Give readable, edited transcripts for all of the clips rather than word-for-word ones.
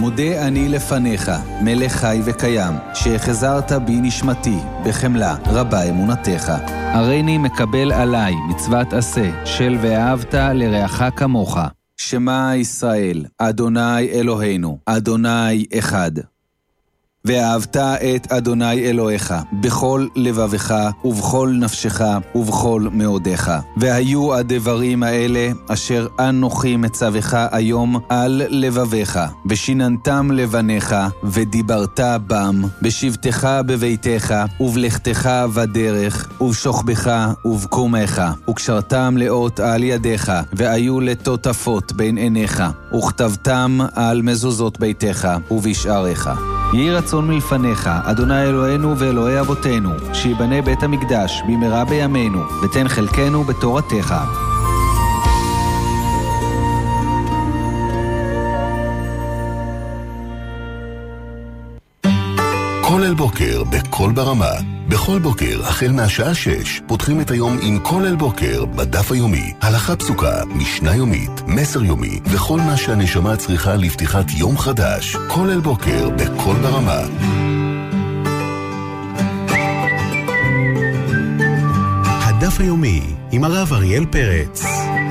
מודה אני לפניך, מלך חי וקיים, שהחזרת בי נשמתי, בחמלה רבה אמונתך. הריני מקבל עליי מצוות עשה, של ואהבת לרעך כמוך. שמע ישראל, אדוני אלוהינו, אדוני אחד. ואהבת את אדוני אלוהיך בכל לבבך ובכל נפשך ובכל מאודיך. והיו הדברים האלה אשר אנוכי מצווך היום על לבביך, ושיננתם לבניך, ודיברת בם, בשבתך בביתך, ובלכתך בדרך, ובשוכבך ובקומך, וקשרתם לאות על ידיך, והיו לטוטפות בין עיניך, וכתבתם על מזוזות ביתך ובשעריך. יהי רצון מלפניך, אדוני אלוהינו ואלוהי אבותינו, שיבנה בית המקדש במהרה בימינו, ותן חלקנו בתורתך. כולל בוקר בכל ברמה. בכל בוקר, החל מהשעה 6, פותחים את היום עם כולל בוקר בדף היומי. הלכה פסוקה, משנה יומית, מסר יומי, וכל מה שהנשמה צריכה לפתיחת יום חדש. כולל בוקר בכל ברמה. הדף היומי עם הרב אריאל פרץ.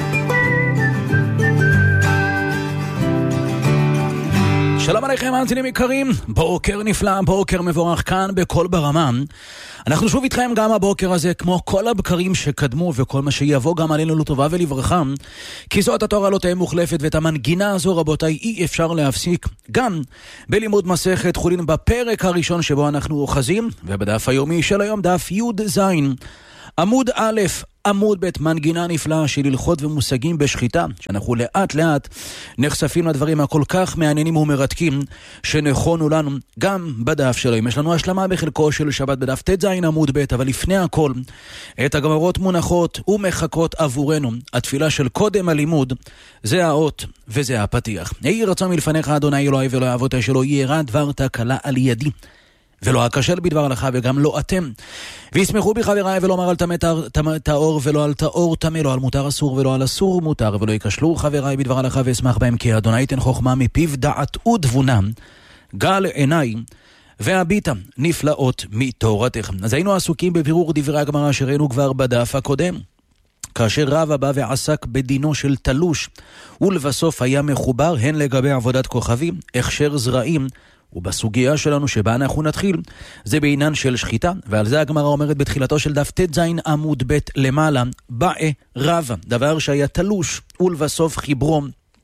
שלום עליכם מאזינים יקרים, בוקר נפלא, בוקר מבורך כאן בכל ברמה. אנחנו שוב איתכם גם הבוקר הזה, כמו כל הבקרים שקדמו וכל מה שיבוא גם עלינו לטובה ולברכה, כי זאת התורה לא תהיה מוחלפת, ואת המנגינה הזו רבותיי אי אפשר להפסיק גם בלימוד מסכת חולין בפרק הראשון שבו אנחנו אוחזים, ובדף היומי של היום דף י' עמוד א', עמוד ב', מנגינה נפלאה של הלכות ומושגים בשחיטה, שאנחנו לאט לאט נחשפים לדברים הכל כך מעניינים ומרתקים שנכונו לנו גם בדף שלהם. יש לנו השלמה בחלקו של שבת בדף ט"ז עמוד ב', אבל לפני הכל את הגמרות מונחות ומחכות עבורנו. התפילה של קודם הלימוד זה האות וזה הפתיח. יהי רצון מלפניך אדוני אלוהי ואלוהי אבותיי, שלא ירע דבר תקלה על ידי ולא אכשל בדבר הלכה, וגם לא אתם. וישמחו בי חבריי, ולא אמר על טמא טהור ולא על טהור טמא, לא על מותר אסור ולא על אסור מותר, ולא יכשלו חבריי בדבר הלכה ואשמח בהם, כי אדוני ייתן חוכמה מפיו דעת ותבונה, גל עיניי והביטה נפלאות מתורתך. אז היינו עסוקים בבירור דברי הגמרא שראינו כבר בדף הקודם, כאשר רבא בא ועסק בדינו של תלוש, ולבסוף היה מחובר הן לגבי עבודת כוכבים, הכשר זרעים, ובסוגיה שלנו שבה אנחנו נתחיל זה בעניין של שחיטה, ועל זה הגמרא אומרת בתחילתו של דף ט"ז עמוד ב' למעלה, באe רבא, דבר שהיה תלוש ולבסוף חיברו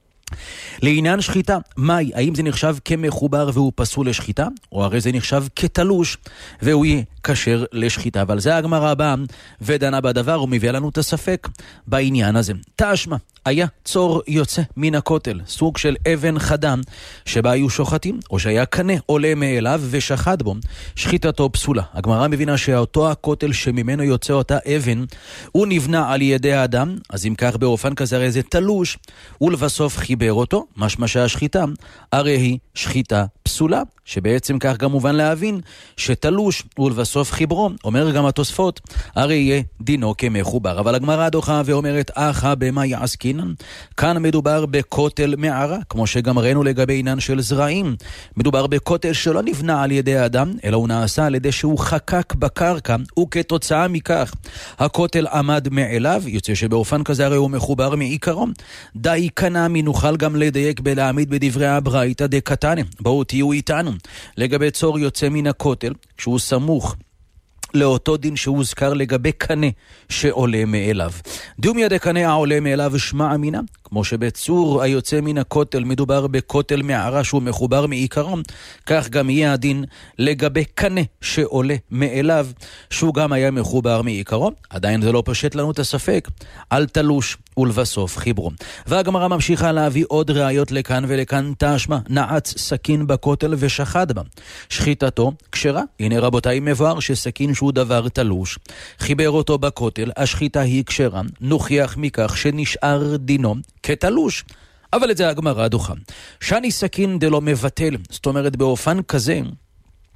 לעניין שחיטה. מהי? האם זה נחשב כמחובר והוא פסול לשחיטה, או הרי זה נחשב כתלוש והוא יהיה כשר לשחיטה? אבל זה הגמרא הבאה ודנה בדבר ומביאה לנו את הספק בעניין הזה. תשמע, היה צור יוצא מן הכותל, סוג של אבן חדם שבה היו שוחטים, או שהיה קנה עולה מאליו ושחט בו, שחיטתו פסולה. הגמרא מבינה שאותו הכותל שממנו יוצא אותה אבן הוא נבנה על ידי האדם, אז אם כך באופן כזה הרי זה תלוש, ולבסוף חיבר אותו, משמע שהשחיטה הרי היא שחיטה פסולה, שבעצם כך גם מובן להבין שתלוש ולבסוף חיברו, אומר גם התוספות, הרי יהיה דינו כמחובר. אבל הגמרא דוחה ואומרת, אחא במה יעסקינן? כאן מדובר בכותל מערה, כמו שגם ראינו לגבי עניין של זרעים. מדובר בכותל שלא נבנה על ידי האדם, אלא הוא נעשה על ידי שהוא חקק בקרקע, וכתוצאה מכך הכותל עמד מעליו, יוצא שבאופן כזה הרי הוא מחובר מעיקרו. די קנמי, נוכל גם לדייק בלהעמיד בדברי הברייתא דקתנא. בואו תהיו איתנו לגבי צור יוצא מן הכותל, כשהוא סמוך לאותו דין שהוזכר לגבי קנה שעולה מאליו. דומיה דקנה העולה מאליו שמע אמינה, כמו שבצור היוצא מן הכותל מדובר בכותל מערה שהוא מחובר מעיקרון, כך גם יהיה הדין לגבי קנה שעולה מאליו שהוא גם היה מחובר מעיקרון. עדיין זה לא פשט לנו את הספק על תלוש ולבסוף חיברו. והגמרא ממשיכה להביא עוד ראיות לכאן ולכאן. תשמע, נעץ סכין בכותל ושחט בה, שחיטתו כשרה. הנה רבותיי, מבואר שסכין שהוא דבר תלוש, חיבר אותו בכותל, השחיטה היא כשרה, נוכיח מכך שנשאר דינו כתלוש. אבל את זה הגמרא דוחה. שאני סכין דלא מבטל, זאת אומרת באופן כזה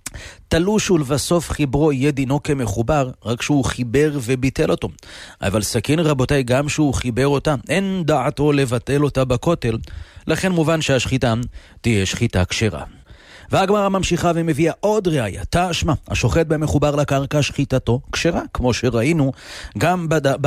תלוש ולבסוף חיברו יהיה דינו כמחובר, רק שהוא חיבר וביטל אותו. אבל סכין רבותיי, גם שהוא חיבר אותה, אין דעתו לבטל אותה בכותל, לכן מובן שהשחיטה תהיה שחיטה כשרה. והגמרא ממשיכה ומביאה עוד ראיה, תשמע, השוחט במחובר לקרקע שחיטתו כשרה, כמו שראינו גם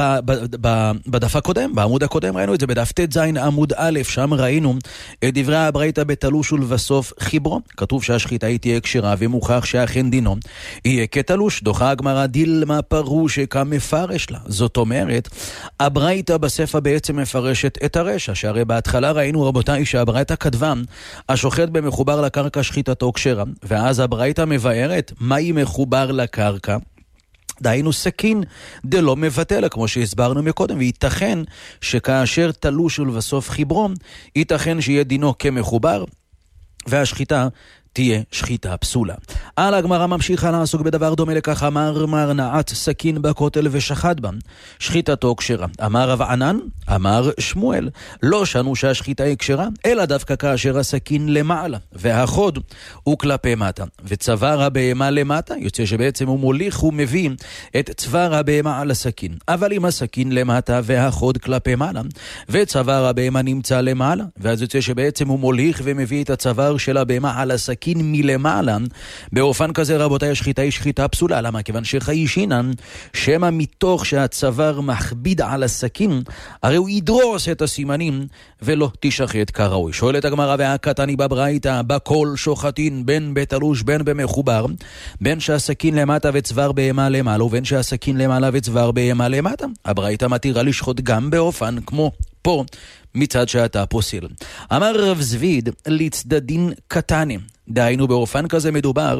בדף הקודם, בעמוד הקודם ראינו את זה, בדף ט"ז עמוד א', שם ראינו את דברי הברייתא בתלוש ולבסוף חיברו, כתוב שהשחיטה היא תהיה כשרה ומוכח שאכן דינו יהיה כתלוש. דוחה הגמרא דילמה פירוש כמפרש לה, זאת אומרת הברייתא בספר בעצם מפרשת את הרשע, שהרי בהתחלה ראינו רבותיי שהברייתא כתבה השוחט במחובר לקרקע שחיטתו כשרה, ואז הברייתא מבארת מהי מחובר לקרקע, דהיינו סכין דלא מבטלה, כמו שהסברנו מקודם, וייתכן שכאשר תלוש ולבסוף חיברו, ייתכן שיהיה דינו כמחובר, והשחיטה תהיה שחיטה פסולה. על הגמרא ממשיכה לעסוק בדבר דומה לכך, אמר מר נעץ סכין בכותל ושחט בה, שחיטתו כשרה. אמר רב ענן, אמר שמואל, לא שנו שהשחיטה היא כשרה, אלא דווקא כאשר הסכין למעלה, והחוד הוא כלפי מטה, וצוואר הבהמה למטה, יוצא שבעצם הוא מוליך ומביא את צוואר הבהמה על הסכין. אבל אם הסכין למטה והחוד כלפי מעלה, וצוואר הבהמה נמצא למעלה, ואז יוצא שבעצם הוא מוליך ומביא את הצוואר של הבהמה על הסכין מלמעלה, באופן כזה רבותיי השחיטה היא שחיטה פסולה. למה? כיוון שחיישינן שמה מתוך שהצוואר מכביד על הסכין, הרי הוא ידרוס את הסימנים ולא תשחט כראוי. שואלת הגמרא, והקטני בברייתא בכל שוחטין, בין בתלוש בין במחובר, בין שהסכין למטה וצוואר בהמה למעלה, ובין שהסכין למעלה וצוואר בהמה למטה, הברייתא מתירה לשחוט גם באופן כמו פה מצד שאתה פוסל. אמר רב זביד לצדדין קטנים, דהיינו באופן כזה מדובר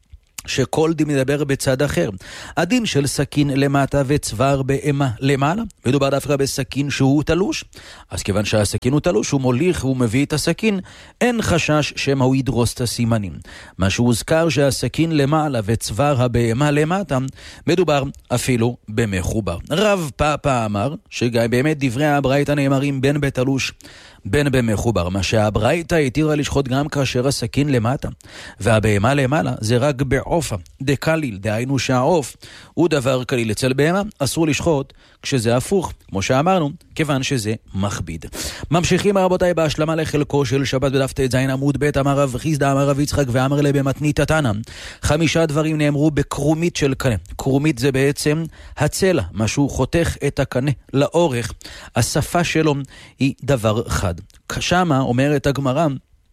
שכל דין מדבר בצד אחר. הדין של סכין למטה וצוואר בהמה למעלה, מדובר דווקא בסכין שהוא תלוש. אז כיוון שהסכין הוא תלוש, הוא מוליך והוא מביא את הסכין, אין חשש שמה הוא ידרוס את הסימנים. מה שהוזכר שהסכין למעלה וצוואר הבהמה למטה, מדובר אפילו במחובר. רב פאפא אמר שגם באמת דברי הברייתא נאמרים בין בתלוש בין במחובר, מה שהברייתא התירה לשחוט גם כאשר הסכין למטה והבהמה למעלה, זה רק בעופה דקליל, דהיינו שהעוף הוא דבר קליל. אצל בהמה אסור לשחוט כשזה הפוך, כמו שאמרנו, כיוון שזה מכביד. ממשיכים רבותיי בהשלמה לחלקו של שבת בדף ט"ז עמוד ב', אמר רב חיסדא אמר רב יצחק ואמר לה במתנית תנא, 5 דברים נאמרו בקרומית של קנה. קרומית זה בעצם הצלע, משהו חותך את הקנה לאורך, השפה שלו היא דבר אחד. שמה אומרת הגמרא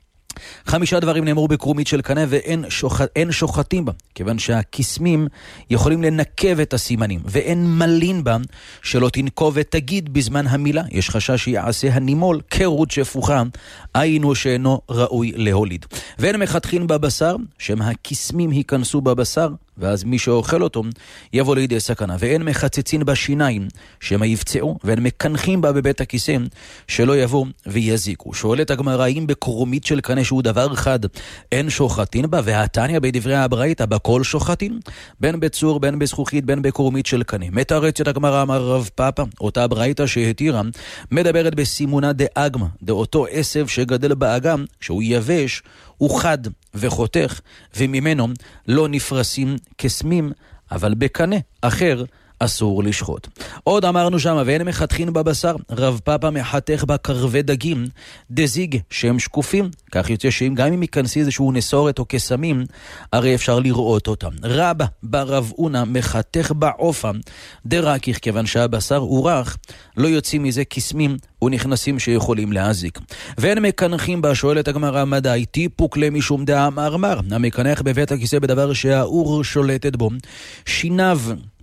5 דברים נאמרו בקרומית של קנה ואין שוחטים בה, כיוון שהקסמים יכולים לנקב את הסימנים, ואין מלין בה שלא תנקוב ותגיד בזמן המילה, יש חשש שיעשה הנימול קרות שפוכה, היינו שאינו ראוי להוליד. ואין מחתכין בבשר, שם הקסמים ייכנסו בבשר, ואז מי שאוכל אותו יבוא לידי סכנה. ואין מחצצין בשיניים שמה יפצעו, ואין מקנחים בה בבית הכיסא שלא יבוא ויזיקו. שואלת הגמרא, אם בקרומית של קנה שהוא דבר אחד אין שוחטין בה, והתניא בדברי הברייתא בכל שוחטין, בין בצור בין בזכוכית בין בקרומית של קנה. מתרצת הגמרא, אמר רב פאפא, אותה ברייתא שהתירה מדברת בסימונה דאגמא, דאותו עשב שגדל באגם, שהוא יבש הוא חד וחותך, וממנו לא נפרסים קסמים, אבל בקנה אחר אסור לשחוט. עוד אמרנו שם, ואין מחתכין בבשר, רב פאפא מחתך בקרבי דגים דזיג שהם שקופים, כך יוצא שאם גם אם ייכנסי איזשהו נסורת או קסמים, הרי אפשר לראות אותם. רבא ברב אונה מחתך בעופה דרקיך, כיוון שהבשר הוא רך, לא יוצאים מזה קסמים ונכנסים שיכולים להזיק. ואין מקנחים בה, שואלת הגמרא, מדי טיפוק למשום דאמר מר, המקנח בבית הכיסא בדבר שהאור שולטת בו, שיניו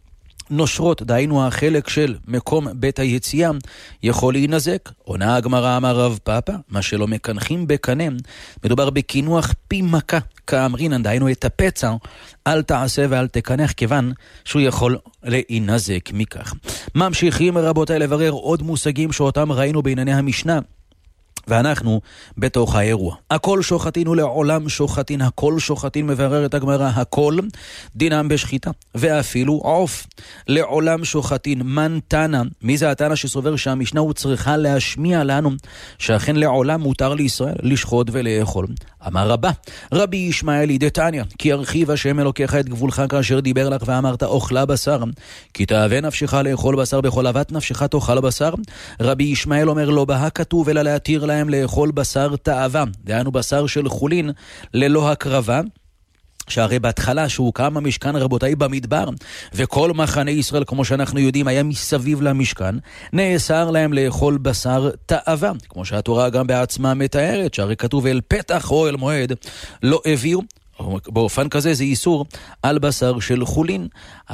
נושרות, דהיינו החלק של מקום בית היציאה, יכול להינזק. עונה הגמרא, אמר רב פאפא, מה שלא מקנחים בקנה, מדובר בכינוח פי מכה, כאמרינן, דהיינו את הפצע, אל תעשה ואל תקנח, כיוון שהוא יכול להינזק מכך. ממשיכים רבותיי לברר עוד מושגים שאותם ראינו בענייני המשנה, ואנחנו בתוך האירוע. הכל שוחטין ולעולם שוחטין, הכל שוחטין, מבררת הגמרא, הכל דינם בשחיטה, ואפילו עוף. לעולם שוחטין, מן תנא, מי זה התנא שסובר שהמשנה הוא צריכה להשמיע לנו, שאכן לעולם מותר לישראל לשחוט ולאכול. אמר רבה, רבי ישמעאל דתניא, כי הרחיב השם אלוקיך את גבולך כאשר דיבר לך ואמרת אוכלה בשר, כי תאווה נפשך לאכול בשר בכל אהבת נפשך תאכל בשר. רבי ישמעאל אומר לא בה כתוב אלא להתיר להם לאכול בשר תאווה, דהיינו בשר של חולין ללא הקרבה, שהרי בהתחלה שהוקם המשכן רבותיי במדבר, וכל מחנה ישראל כמו שאנחנו יודעים היה מסביב למשכן, נאסר להם לאכול בשר תאווה, כמו שהתורה גם בעצמה מתארת, שהרי כתוב אל פתח או אל מועד לא הביאו, באופן כזה זה איסור על בשר של חולין.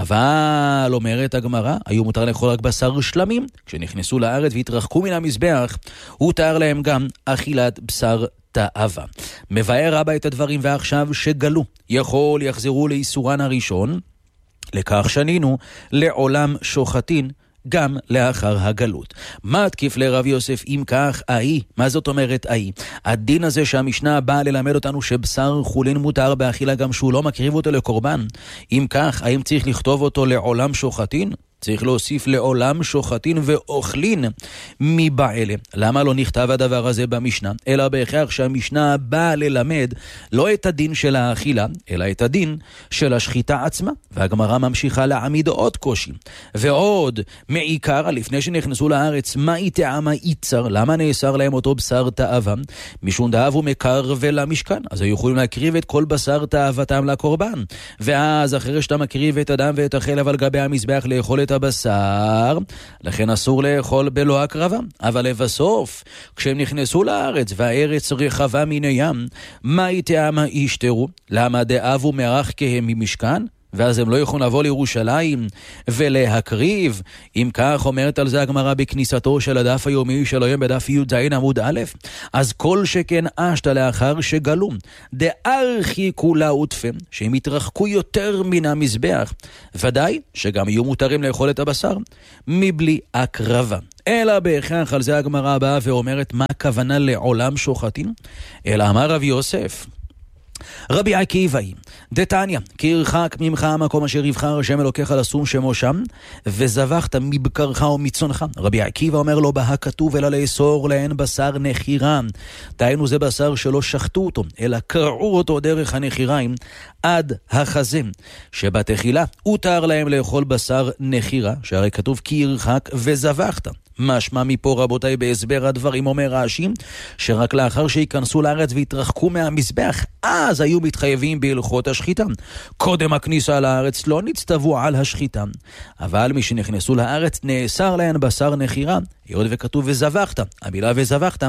אבל אומרת הגמרא, היו מותר לאכול רק בשר שלמים, כשנכנסו לארץ והתרחקו מן המזבח, הותר להם גם אכילת בשר תאווה. מבאר רבה את הדברים ועכשיו שגלו יכול יחזרו לאיסורן הראשון, לכך שנינו לעולם שוחטין גם לאחר הגלות. מה תקיף לרב יוסף אם כך אי? מה זאת אומרת אי? הדין הזה שהמשנה באה ללמד אותנו שבשר חולין מותר באכילה גם שהוא לא מקריב אותו לקורבן, אם כך האם צריך לכתוב אותו לעולם שוחטין? צריך להוסיף לעולם שוחטין ואוכלין מבעלה. למה לא נכתב הדבר הזה במשנה? אלא בהכרח שהמשנה באה ללמד לא את הדין של האכילה, אלא את הדין של השחיטה עצמה. והגמרא ממשיכה להעמיד עוד קושי. ועוד מעיקר, לפני שנכנסו לארץ, מה טעמה יצר? למה נאסר להם אותו בשר תאווה? משום דאבו מקרב למשכן. אז היו יכולים להקריב את כל בשר תאוותם לקורבן. ואז אחרי שאתה מקריב את הדם ואת החלב על גבי המזבח לאכול את הבשר, לכן אסור לאכול בלא הקרבה. אבל לבסוף, כשהם נכנסו לארץ והארץ רחבה מן הים, מה טעמה ישתרו? למה דאבו מערך כהם ממשכן? ואז הם לא יכולים לבוא לירושלים ולהקריב. אם כך אומרת על זה הגמרא בכניסתו של הדף היומי של היום בדף י"ז עמוד א', אז כל שכן אשת לאחר שגלו דארכי כולה ותפם, שהם יתרחקו יותר מן המזבח, ודאי שגם יהיו מותרים לאכול את הבשר מבלי הקרבה. אלא בהכרח על זה הגמרא באה ואומרת מה הכוונה לעולם שוחטין? אלא אמר רב יוסף רבי עקיבא דתניא, כי ירחק ממך המקום אשר יבחר השם אלוקיך לשום שמו שם, וזבחת מבקרך ומצונך. רבי עקיבא אומר לו בה כתוב אלא לאסור להן בשר נחירה, דהיינו זה בשר שלא שחטו אותו אלא קרעו אותו דרך הנחיריים עד החזה, שבתחילה הותר להם לאכול בשר נחירה, שהרי כתוב כי ירחק וזבחת. משמע מפה רבותיי בהסבר הדברים אומר רש"י שרק לאחר שיכנסו לארץ והתרחקו מהמזבח אז היו מתחייבים בהלכות השחיטה. קודם הכניסה לארץ לא נצטוו על השחיטה, אבל מי שנכנסו לארץ נאסר להן בשר נחירה, היות וכתוב וזבחת. המילה וזבחת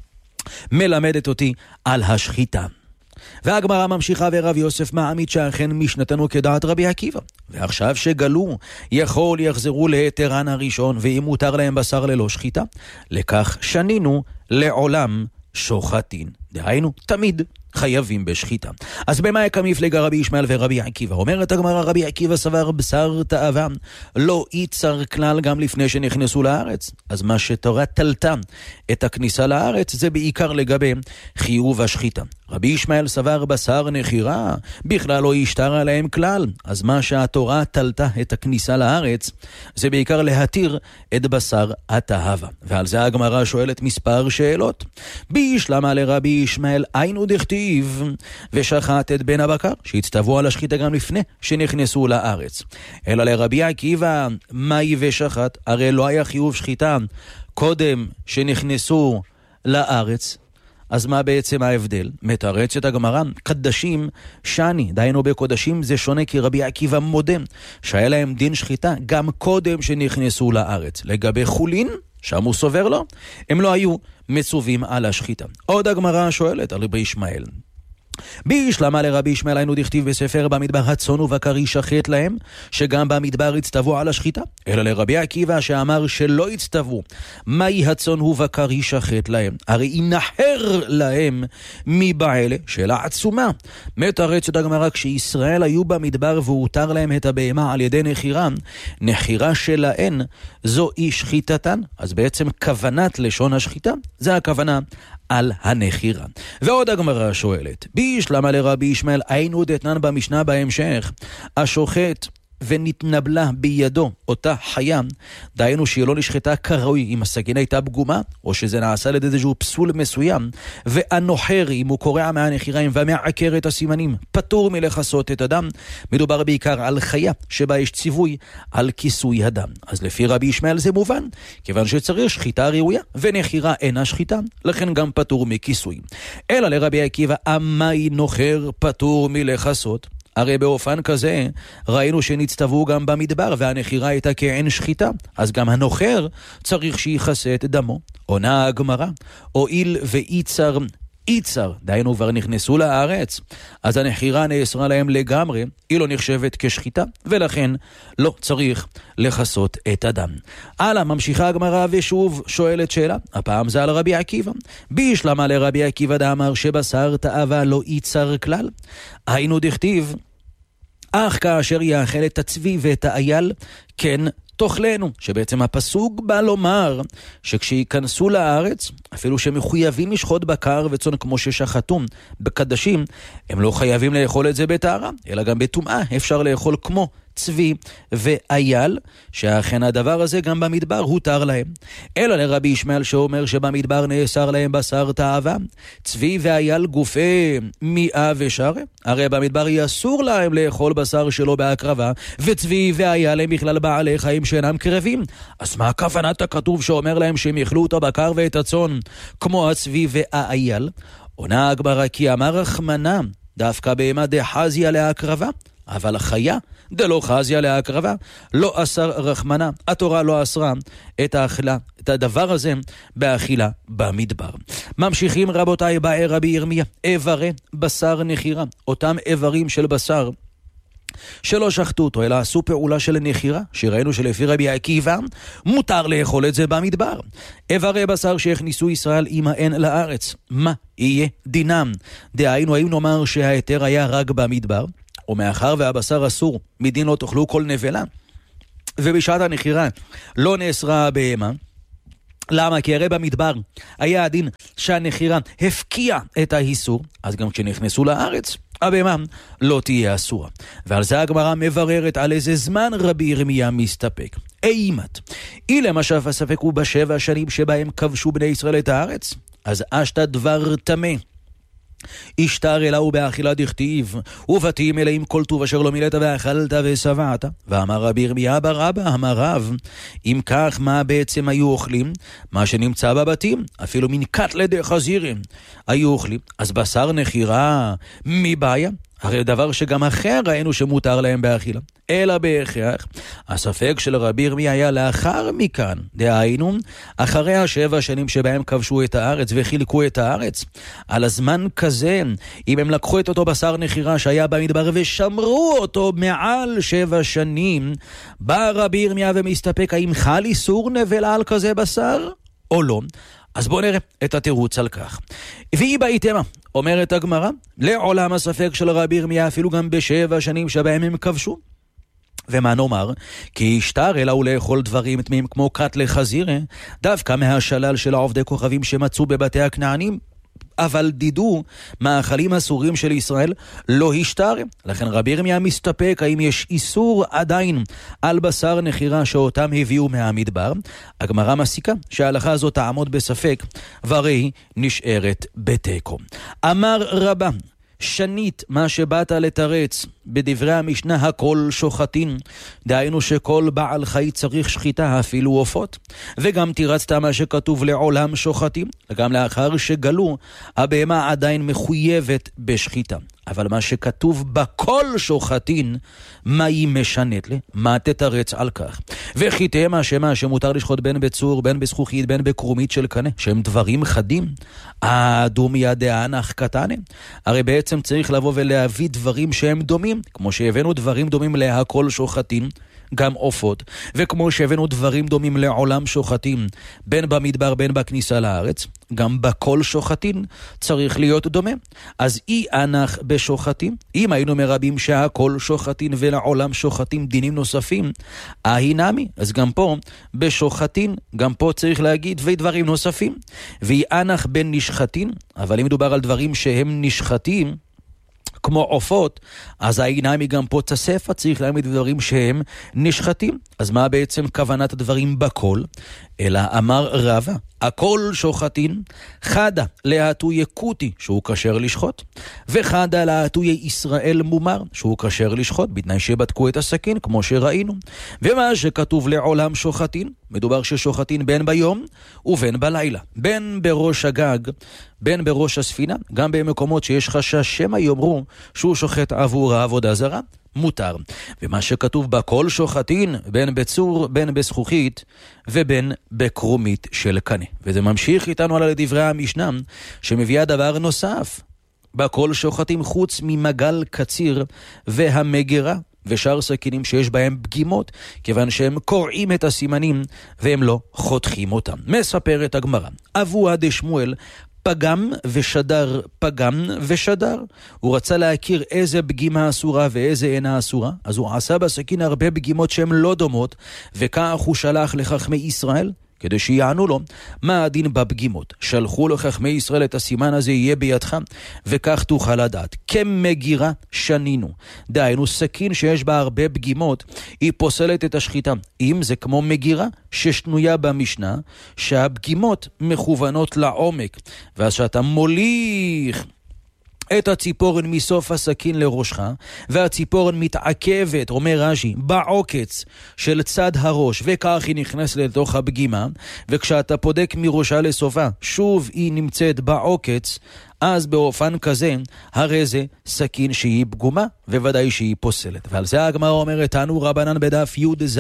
מלמדת אותי על השחיטה. והגמרא ממשיכה ורב יוסף מעמיד שאכן משנתנו כדעת רבי עקיבא, ועכשיו שגלו יכול יחזרו להתרן הראשון ואם מותר להם בשר ללא שחיטה, לכך שנינו לעולם שוחטין, דהיינו תמיד חייבים בשחיטה. אז במה יקמיפלג רבי ישמעאל ורבי עקיבא? אומרת הגמרא רבי עקיבא סבר בשר תאווה לא יצר כלל גם לפני שנכנסו לארץ. אז מה שתורה תלתה את הכניסה לארץ זה בעיקר לגבי חיוב השחיטה. רבי ישמעאל סבר בשר נחירה בכלל לא ישתר עליהם כלל. אז מה שהתורה תלתה את הכניסה לארץ זה בעיקר להתיר את בשר התאווה. ועל זה הגמרא שואלת מספר שאלות. בישלמה לרבי ישמעאל היינו דכתיב ושחט את בן הבקר, שהצטוו על השחיטה גם לפני שנכנסו לארץ. אלא לרבי עקיבא מהי ושחט? הרי לא היה חיוב שחיטה קודם שנכנסו לארץ. אז מה בעצם ההבדל? מתרצת הגמרא, קדשים שני, דהיינו בקודשים זה שונה כי רבי עקיבא מודה שהיה להם דין שחיטה גם קודם שנכנסו לארץ. לגבי חולין, שם הוא סובר לו, הם לא היו מצווים על השחיטה. עוד הגמרא שואלת על רבי ישמעאל. בישלמה לרבי ישמעאל היינו דכתיב בספר במדבר הצאן ובקר ישחט להם, שגם במדבר הצטוו על השחיטה. אלא לרבי עקיבא שאמר שלא הצטוו, מהי הצאן ובקר ישחט להם? הרי ינחר להם מבעלה, שאלה עצומה. מתרצת הגמרא, כשישראל היו במדבר והותר להם את הבהמה על ידי נחירה, נחירה שלהן זו שחיטתן. אז בעצם כוונת לשון השחיטה זה הכוונה על הנחירה. ועוד הגמרא שואלת, בישלמה לרבי ישמעאל היינו דתנן במשנה בהמשך, השוחט ונתנבלה בידו אותה חיה, דהיינו שהיא לא נשחטה כראוי, אם הסכין הייתה פגומה, או שזה נעשה לידי איזשהו פסול מסוים, והנוחר, אם הוא קורע מהנחיריים ומעקר את הסימנים, פטור מלכסות את הדם. מדובר בעיקר על חיה שבה יש ציווי על כיסוי הדם. אז לפי רבי ישמעאל זה מובן, כיוון שצריך שחיטה ראויה, ונחירה אינה שחיטה, לכן גם פטור מכיסוי. אלא לרבי עקיבא, אמי נוחר פטור מלכסות? הרי באופן כזה ראינו שנצטוו גם במדבר, והנחירה הייתה כעין שחיטה, אז גם הנוחר צריך שיחסה את דמו. עונה הגמרא, הואיל ואיצר איצר, דהיינו כבר נכנסו לארץ, אז הנחירה נאסרה להם לגמרי, היא לא נחשבת כשחיטה, ולכן לא צריך לחסות את הדם. הלאה, ממשיכה הגמרא ושוב שואלת שאלה, הפעם זה על רבי עקיבא. בישלמה לרבי עקיבא דאמר שבשר תאווה לא איצר כלל. היינו דכתיב, אך כאשר יאכל את הצבי ואת האייל, כן תאכלנו, שבעצם הפסוק בא לומר שכשייכנסו לארץ, אפילו שמחויבים לשחוט בקר וצאן כמו ששחטום בקדשים, הם לא חייבים לאכול את זה בטהרה, אלא גם בטומאה אפשר לאכול כמו צבי ואייל, שאכן הדבר הזה גם במדבר הותר להם. אלא לרבי ישמעאל שאומר שבמדבר נאסר להם בשר תאווה, צבי ואייל גופי מיעה ושרה, הרי במדבר יאסור להם לאכול בשר שלו בהקרבה, וצבי ואייל הם בכלל בעלי חיים שאינם קרבים. אז מה כוונת הכתוב שאומר להם שהם יאכלו את הבקר ואת הצאן כמו הצבי והאייל? עונה הגמרא, כי אמר רחמנא דווקא בהמה דחזיה להקרבה, אבל החיה דלא חזיה להקרבה, לא אסר רחמנא, התורה לא אסרה את האכילה, את הדבר הזה באכילה במדבר. ממשיכים רבותיי רבי ירמיה, איברי בשר נחירה, אותם איברים של בשר שלא שחטו אותו, אלא עשו פעולה של נחירה, שראינו שלפי רבי עקיבא מותר לאכול את זה במדבר. איברי בשר שהכניסו ישראל עמהן לארץ, מה יהיה דינם? דהיינו, האם נאמר שההיתר היה רק במדבר, ומאחר והבשר אסור, מדין לא תאכלו כל נבלה, ובשעת הנחירה לא נאסרה הבהמה? למה? כי הרי במדבר היה הדין שהנחירה הפקיע את האיסור, אז גם כשנכנסו לארץ הבהמה לא תהיה אסורה. ועל זה הגמרא מבררת על איזה זמן רבי ירמיה מסתפק. אימת, אילמה שהספק הוא ב7 שנים שבהם כבשו בני ישראל את הארץ, אז אשת דבר תמה השתר אליו באכילה דכתיב, ובתים אליהם כל טוב אשר לא מילאת ואכלת ושבעת. ואמר רבי ירמיה בר אבא, אמר רב, אם כך מה בעצם היו אוכלים? מה שנמצא בבתים, אפילו מן קטלה דחזירים היו אוכלים. אז בשר נחירה מבעיה, הרי דבר שגם אחר ראינו שמותר להם באכילה. אלא בהכרח, הספק של רבי ירמיה היה לאחר מכאן, דהיינו, אחרי 7 שנים שבהם כבשו את הארץ וחילקו את הארץ. על הזמן כזה, אם הם לקחו את אותו בשר נחירה שהיה במדבר ושמרו אותו מעל 7 שנים, בא רבי ירמיה ומסתפק האם חל איסור נבלה על כזה בשר או לא. אז בואו נראה את התירוץ על כך. והיא בהתאמה, אומרת הגמרא, לעולם הספק של רבי ירמיה אפילו גם ב7 שנים שבהם הם כבשו. ומה נאמר? כי השתר אלא הוא לאכול דברים תמימים כמו קטלה חזירה, דווקא מהשלל של העובדי כוכבים שמצאו בבתי הכנענים, אבל דידו מאכלים אסורים של ישראל לא השתר. לכן רבי ירמיה מסתפק האם יש איסור עדיין על בשר נחירה שאותם הביאו מהמדבר. הגמרא מסיקה שההלכה הזאת תעמוד בספק, והרי נשארת בתיקו. אמר רבא, שנית מה שבאת לתרץ בדברי המשנה הכל שוחטין, דהיינו שכל בעל חי צריך שחיטה אפילו עופות, וגם תירצת מה שכתוב לעולם שוחטים, וגם לאחר שגלו הבהמה עדיין מחויבת בשחיטה. אבל מה שכתוב בכל שוחטין, מה היא משנת לי? מה תתרץ על כך? וחיטה מה שמותר לשחוט בין בצור, בין בזכוכית, בין בקרומית של קנה, שהם דברים חדים. דומיה דאנח קטנה. הרי בעצם צריך לבוא ולהביא דברים שהם דומים, כמו שהבאנו דברים דומים להכל שוחטין, גם עופות, וכמו שהבאנו דברים דומים לעולם שוחטים, בין במדבר בין בכניסה לארץ, גם בכל שוחטין צריך להיות דומה. אז אי אנח בשוחטים, אם היינו מרבים שהכל שוחטין ולעולם שוחטים דינים נוספים, נמי, אז גם פה בשוחטין, גם פה צריך להגיד ודברים נוספים. ואי אנח בין נשחטין, אבל אם מדובר על דברים שהם נשחטים, כמו עופות, אז העיניים היא גם פה תספה, צריך להעמיד דברים שהם נשחטים. אז מה בעצם כוונת הדברים בכל? אלא אמר רבא, הכל שוחטין, חדה להטוי יקוטי, שהוא כשר לשחוט, וחדה להטוי ישראל מומר, שהוא כשר לשחוט, בתנאי שבדקו את הסכין, כמו שראינו. ומה שכתוב לעולם שוחטין, מדובר ששוחטין בין ביום ובין בלילה, בין בראש הגג, בין בראש הספינה, גם במקומות שיש חשש שמא יאמרו שהוא שוחט עבור העבודה זרה, מותר. ומה שכתוב בכל שוחטין, בין בצור, בין בזכוכית, ובין בקרומית של קנה. וזה ממשיך איתנו על דברי המשנה, שמביאה דבר נוסף. בכל שוחטים חוץ ממגל קציר והמגרה, ושאר סכינים שיש בהם פגימות, כיוון שהם קורעים את הסימנים, והם לא חותכים אותם. מספרת הגמרא, אבוה דשמואל, פגם ושדר, פגם ושדר. הוא רצה להכיר איזה פגימה אסורה ואיזה אינה אסורה, אז הוא עשה בסכין הרבה פגימות שהן לא דומות, וכך הוא שלח לחכמי ישראל, כדי שיענו לו מה הדין בפגימות. שלחו לחכמי ישראל את הסימן הזה יהיה בידך, וכך תוכל לדעת. כמגירה שנינו. דהיינו, סכין שיש בה הרבה פגימות, היא פוסלת את השחיטה. אם זה כמו מגירה ששנויה במשנה, שהפגימות מכוונות לעומק, ואז שאתה מוליך את הציפורן מסוף הסכין לראשך, והציפורן מתעכבת, אומר רש"י, בעוקץ של צד הראש, וכך היא נכנסת לתוך הפגימה, וכשאתה פודק מראשה לסופה, שוב היא נמצאת בעוקץ, אז באופן כזה, הרי זה סכין שהיא פגומה, וודאי שהיא פוסלת. ועל זה הגמרא אומרת, תנו רבנן בדף י'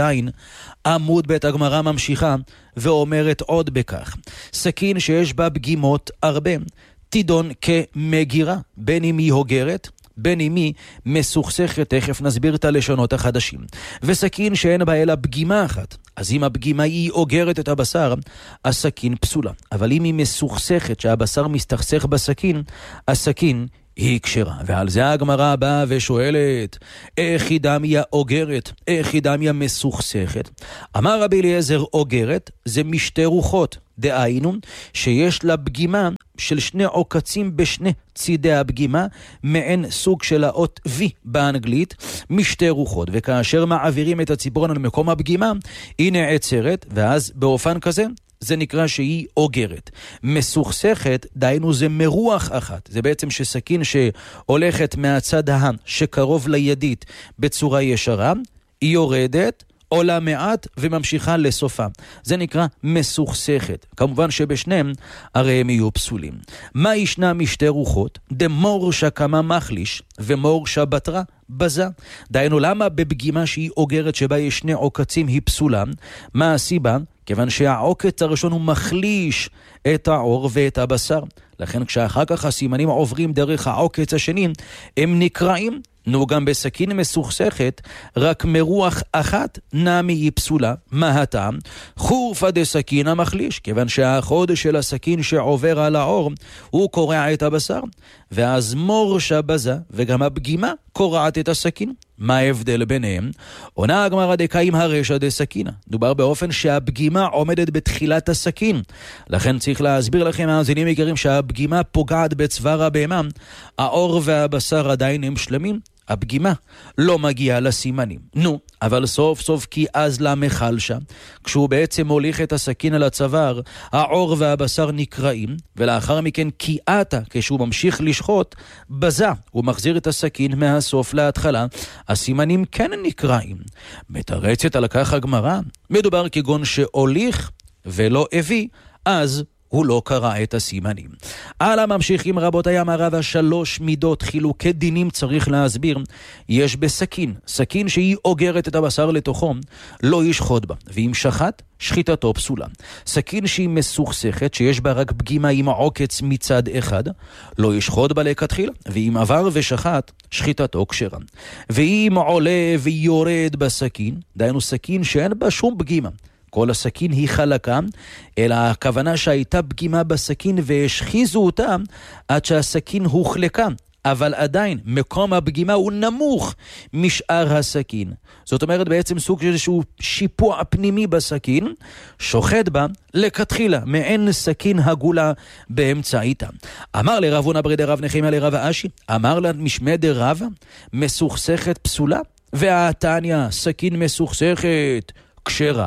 עמוד ב', הגמרא ממשיכה, ואומרת עוד בכך, סכין שיש בה פגימות הרבה, תידון כמגירה, בין אם היא הוגרת, בין אם היא מסוכסכת, תכף נסביר את הלשונות החדשים. וסכין שאין בה אלא פגימה אחת, אז אם הפגימה היא אוגרת את הבשר, הסכין פסולה. אבל אם היא מסוכסכת, שהבשר מסתכסך בסכין, הסכין היא כשרה. ועל זה הגמרא באה ושואלת, איך היא דמיה אוגרת, איך היא דמיה מסוכסכת? אמר רבי אליעזר, אוגרת זה משתי רוחות, דהיינו שיש לה פגימה של שני עוקצים בשני צידי הפגימה, מעין סוג של האות V באנגלית, משתי רוחות, וכאשר מעבירים את הציפורן למקום הפגימה, היא נעצרת, ואז באופן כזה זה נקרא שהיא אוגרת. מסוכסכת, דהיינו זה מרוח אחת, זה בעצם שסכין שהולכת מהצד שקרוב לידית בצורה ישרה, היא יורדת, עולה מעט וממשיכה לסופה. זה נקרא מסוכסכת. כמובן שבשניהם הרי הם יהיו פסולים. מה ישנה משתי רוחות? דמור שקמה מחליש ומור שבתרה בזה. דהיינו, למה בפגימה שהיא אוגרת שבה יש שני עוקצים היא פסולה? מה הסיבה? כיוון שהעוקץ הראשון הוא מחליש את העור ואת הבשר. לכן כשאחר כך הסימנים עוברים דרך העוקץ השני, הם נקראים. נו, גם בסכין מסוכסכת, רק מרוח אחת נמי היא פסולה. מה הטעם? חורפה דסכין המחליש, כיוון שהחוד של הסכין שעובר על העור, הוא קורע את הבשר, ואז מור שבזה, וגם הפגימה קורעת את הסכין. מה ההבדל ביניהם? עונה הגמרא דקאים הרשע דסכינה. דובר באופן שהפגימה עומדת בתחילת הסכין. לכן צריך להסביר לכם, מאזינים יקרים, שהפגימה פוגעת בצוואר הבהמה, העור והבשר עדיין הם שלמים, הפגימה לא מגיעה לסימנים. נו, אבל סוף סוף כי אז למחלשה, כשהוא בעצם מוליך את הסכין על הצוואר, העור והבשר נקראים, ולאחר מכן קיאתה, כשהוא ממשיך לשחוט, בזה, הוא מחזיר את הסכין מהסוף להתחלה, הסימנים כן נקראים. מתרצת על כך הגמרא, מדובר כגון שהוליך ולא הביא, אז הוא לא קרא את הסימנים. הלאה ממשיכים רבותיי, אמר רבא, 3 מידות חילוקי דינים צריך להסביר. יש בסכין, סכין שהיא אוגרת את הבשר לתוכו, לא ישחוט בה, ואם שחט, שחיטתו פסולה. סכין שהיא מסוכסכת, שיש בה רק פגימה עם עוקץ מצד אחד, לא ישחוט בה לכתחילה, ואם עבר ושחט, שחיטתו כשרה. ואם עולה ויורד בסכין, דהיינו סכין שאין בה שום פגימה, כל הסכין היא חלקה, אלא הכוונה שהייתה פגימה בסכין והשחיזו אותה עד שהסכין הוחלקה. אבל עדיין מקום הפגימה הוא נמוך משאר הסכין. זאת אומרת בעצם סוג של איזשהו שיפוע פנימי בסכין, שוחט בה לכתחילה, מעין סכין הגולה באמצעיתה. אמר לרב הונא ברי דרב נחמיה לרב אשי, אמר לה משמי דרבא, מסוכסכת פסולה, והתניא סכין מסוכסכת כשרה,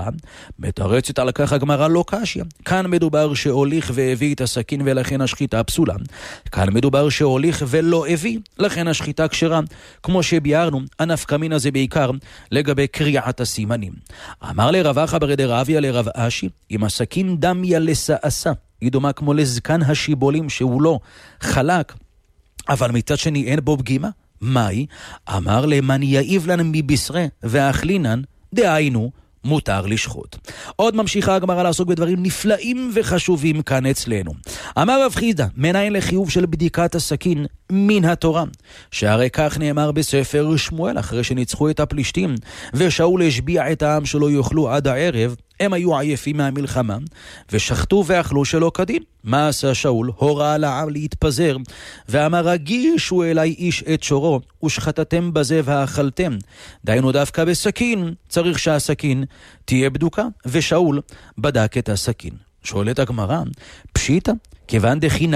מתרצת על כך הגמרא לא קשיא. כאן מדובר שהוליך והביא את הסכין ולכן השחיטה פסולה. כאן מדובר שהוליך ולא הביא, לכן השחיטה כשרה. כמו שביארנו, הנפקא מינה זה בעיקר לגבי קריעת הסימנים. אמר לרב אחא ברי דרביא לרב אשי, אם הסכין דמיה לסעסה, היא דומה כמו לזקן השיבולים שהוא לא חלק, אבל מצד שני אין בו פגימה. מהי? אמר למן יעיב לן מבשרה ואכלינן, דהיינו מותר לשחוט. עוד ממשיכה הגמרא לעסוק בדברים נפלאים וחשובים כאן אצלנו. אמר רב חיסדא, מניין לחיוב של בדיקת הסכין מן התורה, שהרי כך נאמר בספר שמואל אחרי שניצחו את הפלישתים ושאול השביע את העם שלא יאכלו עד הערב, הם היו עייפים מהמלחמה ושחטו ואכלו שלא כדין. מה עשה שאול? הורה לעם להתפזר ואמר הגישו אליי איש את שורו ושחטתם בזה ואכלתם. דיינו דווקא בסכין צריך שהסכין תהיה בדוקה, ושאול בדק את הסכין. שואלת הגמרא, פשיטא כיוון דכי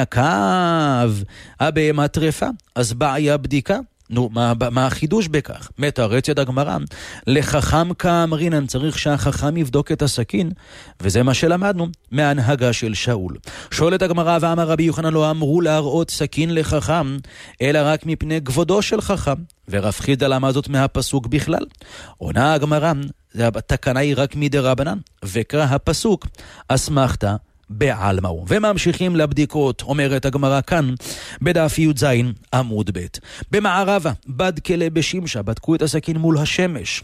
נקב הבהמה טרפה, אז בעיה בדיקה? נו, מה החידוש בכך? מתרצת הגמרא, לחכם כאמרינן, צריך שהחכם יבדוק את הסכין, וזה מה שלמדנו מהנהגה של שאול. שואלת הגמרא, ואמר רבי יוחנן לא אמרו להראות סכין לחכם, אלא רק מפני כבודו של חכם, ורב חיסדא למד זאת מהפסוק בכלל. עונה הגמרא, התקנה היא רק מדרבנן, וקרא הפסוק אסמכתא בעלמאו. וממשיכים לבדיקות, אומרת הגמרא כאן בדף י"ז עמוד ב'. במערבה בדקלה בשמשה, בדקו את הסכין מול השמש.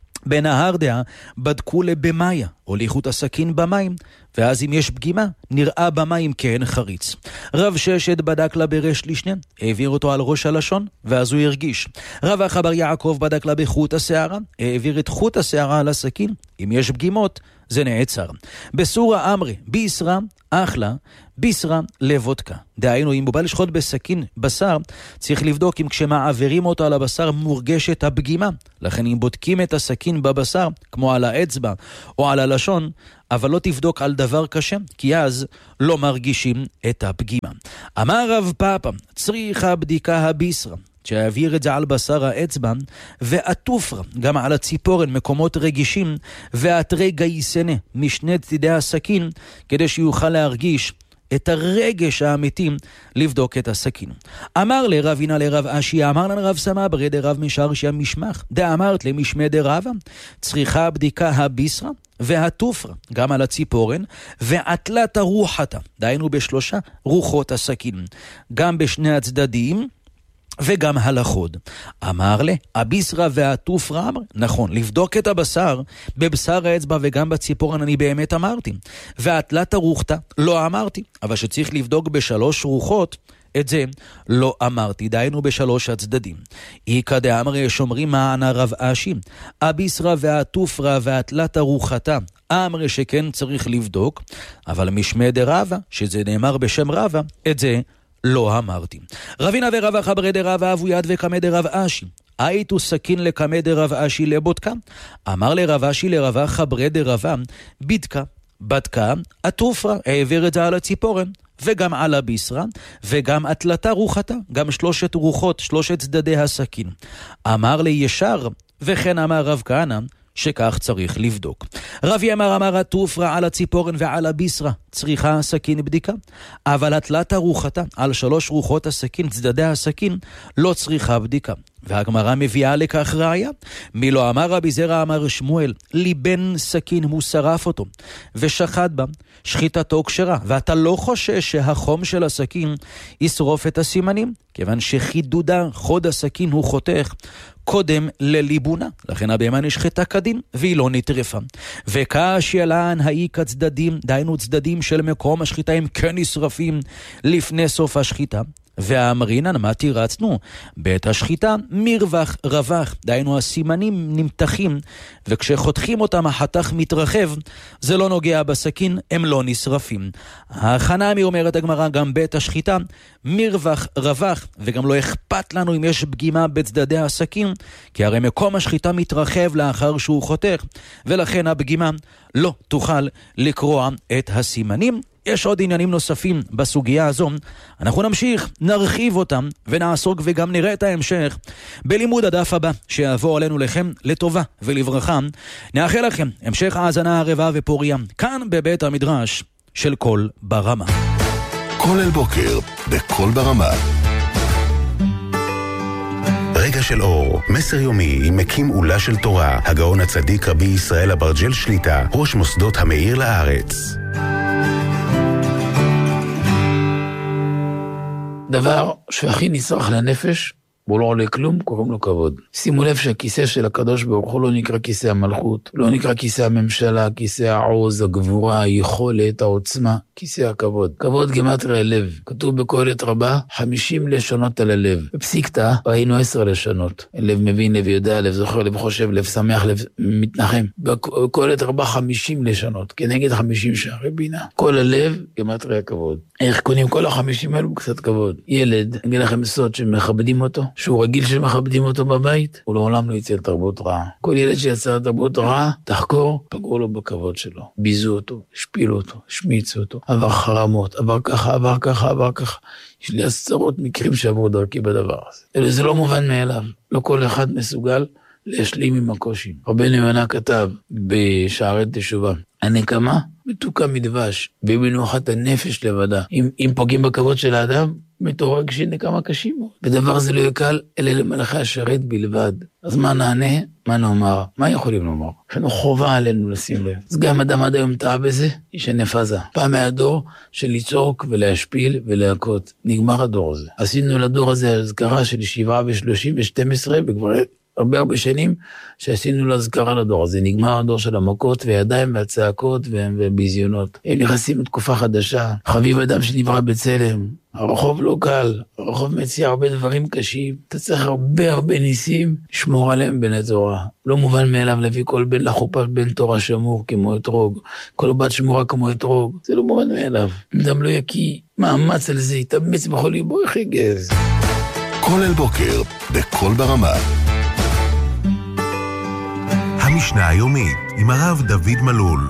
בנהר דעה בדקו לבמאיה, הוליכו את הסכין במים, ואז אם יש פגימה נראה במים כאין חריץ. רב ששת בדק לה ברש לישנה, העביר אותו על ראש הלשון ואז הוא הרגיש. רב אחא בר יעקב בדק לה בחוט השערה, העביר את חוט השערה על הסכין, אם יש פגימות זה נעצר. בסורה אמרי ביסרה אחלה ביסרה לבודקה, דהיינו אם הוא בא לשחוט בסכין בשר צריך לבדוק אם כשמעבירים אותו על הבשר מורגשת הפגימה. לכן אם בודקים את הסכין בבשר כמו על האצבע או על הלשון, אבל לא תבדוק על דבר קשה, כי אז לא מרגישים את הפגימה. אמר רב פאפא, צריכה בדיקה הביסרה, שהעביר את זה על בשר האצבע, והתופרה, גם על הציפורן, מקומות רגישים, והתרי גייסנה, משני צדי הסכין, כדי שיוכל להרגיש את הרגש האמיתי לבדוק את הסכין. אמר לרבינה לרב אשי, אמר לן רב סמא ברי דרב משרשיה משמח, דאמרת למשמי דרבה, צריכה בדיקה הביסרה, והתופרה, גם על הציפורן, ועטלת הרוחתה, דהיינו בשלושה רוחות הסכין, גם בשני הצדדים, וגם הלחוד. אמר לה, הביסרה והתופרה, נכון, לבדוק את הבשר, בבשר האצבע וגם בציפורן אני באמת אמרתי. והתלת הרוחתה לא אמרתי, אבל שצריך לבדוק בשלוש רוחות, את זה לא אמרתי, דיינו בשלוש הצדדים. איקא דאמרי שומרים מענה רב אשי, הביסרה והתופרה והתלת הרוחתה, אמרי שכן צריך לבדוק, אבל משמי דרבה, שזה נאמר בשם רבה, את זה לא אמרתי. רבינה ורב אחא ברי דרבא אבו יד וקמא דרב אשי, הייתו סכין לקמא דרב אשי לבודקה. אמר לרב אשי לרב אחא ברי דרבא, בדקה התופרה, העביר את זה על הציפורן וגם על הביסרה וגם התלתה רוחתה, גם שלושת רוחות, שלושת צדדי הסכין. אמר לי ישר, וכן אמר רב כהנא שכך צריך לבדוק. רב ימר אמר התופרה על הציפורן ועל הביסרה צריכה הסכין בדיקה, אבל התלת רוחתה על שלוש רוחות הסכין, צדדי הסכין, לא צריכה בדיקה. והגמרא מביאה לכך ראיה. מי לא אמר רבי זרע אמר שמואל, ליבן סכין הוא שרף אותו ושחט בה, שחיטתו כשרה, ואתה לא חושש שהחום של הסכין ישרוף את הסימנים, כיוון שחידודה חוד הסכין הוא חותך קודם לליבונה, לכן הבהמה נשחטה כדין והיא לא נטרפה. וכשילן האיכא צדדים, דהיינו צדדים של מקום השחיטה הם כן נשרפים לפני סוף השחיטה, והאמרינן מה תירצנו? בעת השחיטה מרווח רווח, דהיינו הסימנים נמתחים, וכשחותכים אותם החתך מתרחב, זה לא נוגע בסכין, הם לא נשרפים. החנמי אומרת הגמרא, גם בעת השחיטה מרווח רווח, וגם לא אכפת לנו אם יש פגימה בצדדי הסכין, כי הרי מקום השחיטה מתרחב לאחר שהוא חותך, ולכן הפגימה לא תוכל לקרוע את הסימנים. יש עוד עניינים נוספים בסוגיה הזו, אנחנו נמשיך, נרחיב אותם ונעסוק וגם נראה את ההמשך בלימוד הדף הבא שיעבור עלינו לכם לטובה ולברכה. נאחל לכם המשך האזנה ערבה ופוריה כאן בבית המדרש של קול ברמה. כל אל בוקר בקול ברמה. רגע של אור, מסר יומי עם מקים עולה של תורה, הגאון הצדיק רבי ישראל אברג'ל שליטה, ראש מוסדות המאיר לארץ. דבר שהכי נצרך לנפש, בו לא עולה כלום, קוראים לו כבוד. שימו לב שהכיסא של הקדוש ברוך הוא לא נקרא כיסא המלכות, לא נקרא כיסא הממשלה, כיסא העוז, הגבורה, היכולת, העוצמה, כיסא הכבוד. כבוד גימטריה לב. כתוב בקהלת רבה, 50 לשונות על הלב. בפסיקתא ראינו 10 לשונות. לב מבין, לב יודע, לב זוכר, לב חושב, לב שמח, לב מתנחם. בקהלת רבה 50 לשונות, כנגד 50 שערי בינה. כל הלב גימטריה כבוד. איך קונים כל ה50 האלו קצת כבוד? ילד, אני אגיד לכם סוד שמכבדים אותו, שהוא רגיל שמכבדים אותו בבית, הוא לעולם לא יצא לתרבות רעה. כל ילד שיצא לתרבות רעה, תחקור, פגעו לו בכבוד שלו. ביזו אותו, השפילו אותו, השמיצו אותו, עבר חרמות, עבר ככה, עבר ככה, עבר ככה. יש לי עשרות מקרים שעברו דרכי בדבר הזה. זה לא מובן מאליו. לא כל אחד מסוגל להשלים עם הקושי. רבנו יונה כתב בשערי תשובה, הנקמה מתוקה מדבש, במנוחת הנפש לבדה. אם פוגעים בכבוד של האדם, מתורג שנקמה קשים מאוד. ודבר זה לא יקל, אלא למלאכי השרת בלבד. אז מה נענה? מה נאמר? מה יכולים לומר? שאנו חובה עלינו לשים לב. אז גם אדם עד היום טעה בזה, ישנה פזה. פעם היה דור של לצעוק ולהשפיל ולהכות. נגמר הדור הזה. עשינו לדור הזה הזכרה של 7 ו-30 ו-12, וכבר הרבה שנים שעשינו להזכרה לדור הזה. נגמר הדור של המכות וידיים והצעקות וביזיונות. הם נכנסים לתקופה חדשה. חביב אדם שנברא בצלם. הרחוב לא קל, הרחוב מציע הרבה דברים קשים, אתה צריך הרבה ניסים, שמור עליהם בן התורה. לא מובן מאליו להביא כל בן לחופה בן תורה שמור כמו אתרוג, כל בת שמורה כמו אתרוג, זה לא מובן מאליו. אם אדם לא יקי מאמץ על זה, יתאמץ בכל ליבו, איך יגז. כל אל בוקר, בקול ברמה. המשנה היומית עם הרב דוד מלול.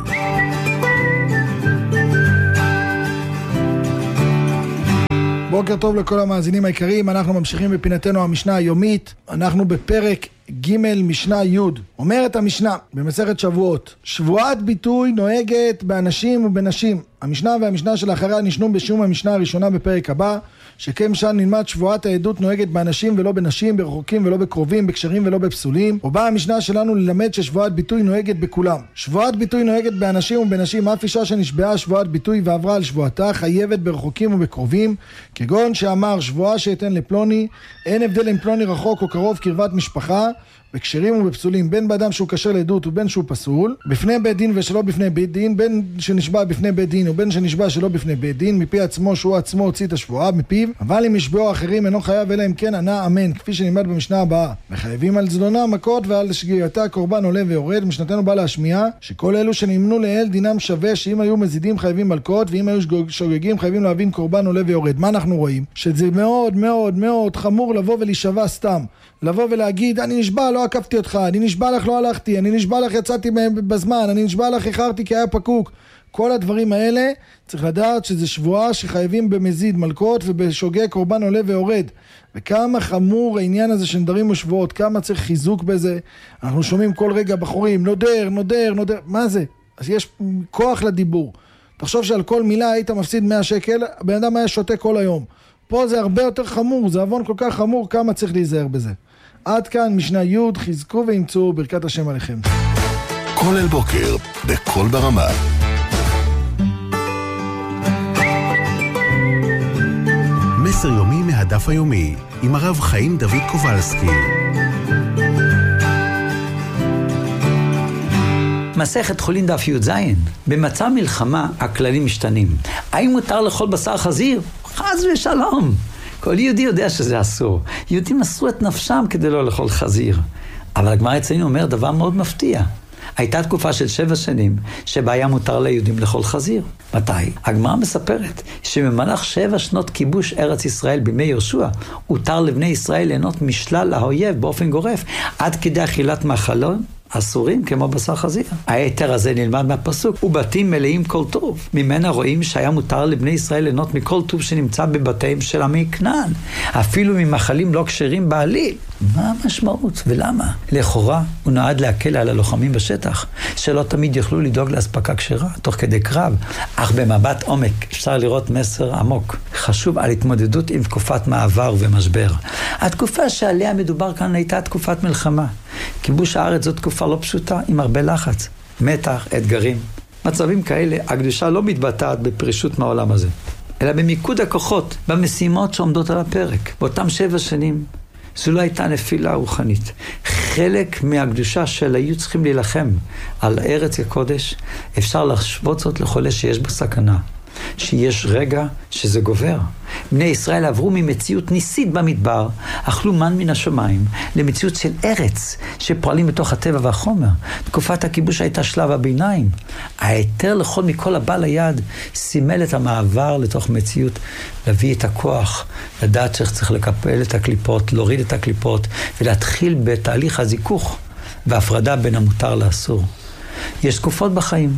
בוקר טוב לכל המאזינים היקרים, אנחנו ממשיכים בפינתנו המשנה היומית, אנחנו בפרק ג' משנה י'. אומרת המשנה במסכת שבועות, שבועת ביטוי נוהגת באנשים ובנשים. המשנה והמשנה שלאחריה נשנו בשום המשנה הראשונה בפרק הבא, שכם שם נלמד שבועת העדות נוהגת באנשים ולא בנשים, ברחוקים ולא בקרובים, בקשרים ולא בפסולים. ובאה המשנה שלנו ללמד ששבועת ביטוי נוהגת בכולם. שבועת ביטוי נוהגת באנשים ובנשים, אף אישה שנשבעה שבועת ביטוי ועברה על שבועתה חייבת ברחוקים ובקרובים, כגון שאמר שבועה שאתן לפלוני, אין הבדל אם פלוני רחוק או קרוב קרבת משפחה, בקשרים ובפסולים, בין באדם שהוא קשר לעדות ובין שהוא פסול, בפני בית דין ושלא בפני בית דין, בין שנשבע בפני בית דין ובין שנשבע שלא בפני בית דין, מפי עצמו שהוא עצמו הוציא את השבועה מפיו, אבל אם ישבעו אחרים אינו חייב אלא אם כן ענה אמן, כפי שנלמד במשנה הבאה. וחייבים על זדונה מכות ועל שגיאתה קורבן עולה ויורד. משנתנו בא להשמיע שכל אלו שנמנו לאל דינם שווה, שאם היו מזידים חייבים מלכות, ואם היו שוגגים חייבים להבין קורבן עולה ויורד. מה אנחנו רואים? שזה מאוד מאוד מאוד חמור לבוא ולהישבע סתם. לבוא ולהגיד, אני נשבע, לא עקבתי אותך, אני נשבע לך, לא הלכתי, אני נשבע לך, יצאתי בזמן, אני נשבע לך, איחרתי כי היה פקוק. כל הדברים האלה, צריך לדעת שזה שבועה שחייבים במזיד מלכות ובשוגג קורבן עולה ויורד. וכמה חמור העניין הזה שנדרים ושבועות, כמה צריך חיזוק בזה. אנחנו שומעים כל רגע בחורים, נודר, מה זה? אז יש כוח לדיבור. תחשוב שעל כל מילה היית מפסיד 100 שקל, הבן אדם היה שותה כל היום. פה זה הרבה יותר חמור, זה עוון כל כך חמור, כמה צריך להיזהר בזה. עד כאן משנה י', חזקו ואמצו, ברכת השם עליכם. כל אל בוקר, בקול ברמה. מסר יומי מהדף היומי, עם הרב חיים דוד קובלסקי. מסכת חולין דף י"ז. במצב מלחמה הכללים משתנים. האם מותר לאכול בשר חזיר? חס ושלום. כל יהודי יודע שזה אסור. יהודים מסרו את נפשם כדי לא לאכול חזיר. אבל הגמרא אצלנו אומר דבר מאוד מפתיע. הייתה תקופה של 7 שנים שבה היה מותר ליהודים לאכול חזיר. מתי? הגמרא מספרת שבמהלך 7 שנות כיבוש ארץ ישראל בימי יהושע, הותר לבני ישראל ליהנות משלל האויב באופן גורף, עד כדי אכילת מאכלות אסורים כמו בשר חזיר. היתר הזה נלמד מהפסוק, ובתים מלאים כל טוב. ממנה רואים שהיה מותר לבני ישראל ליהנות מכל טוב שנמצא בבתיהם של עמי כנען, אפילו ממאכלים לא כשרים בעליל. מה המשמעות ולמה? לכאורה הוא נועד להקל על הלוחמים בשטח, שלא תמיד יוכלו לדאוג להספקה כשרה תוך כדי קרב, אך במבט עומק אפשר לראות מסר עמוק חשוב על התמודדות עם תקופת מעבר ומשבר. התקופה שעליה מדובר כאן הייתה תקופת מלחמה. כיבוש הארץ זו תקופה לא פשוטה, עם הרבה לחץ, מתח, אתגרים. מצבים כאלה, הקדושה לא מתבטאת בפרישות מהעולם הזה, אלא במיקוד הכוחות, במשימות שעומדות על הפרק. באותם 7 שנים, זו לא הייתה נפילה רוחנית. חלק מהקדושה של היו צריכים להילחם על ארץ הקודש, אפשר להשוות זאת לחולה שיש בו סכנה. שיש רגע שזה גובר. בני ישראל עברו ממציאות ניסית במדבר, אכלו מן מן השמיים, למציאות של ארץ שפועלים בתוך הטבע והחומר. תקופת הכיבוש הייתה שלב הביניים. ההיתר לכל מכל הבא ליד סימל את המעבר לתוך מציאות, להביא את הכוח, לדעת שצריך לקפל את הקליפות, להוריד את הקליפות, ולהתחיל בתהליך הזיכוך והפרדה בין המותר לאסור. יש תקופות בחיים.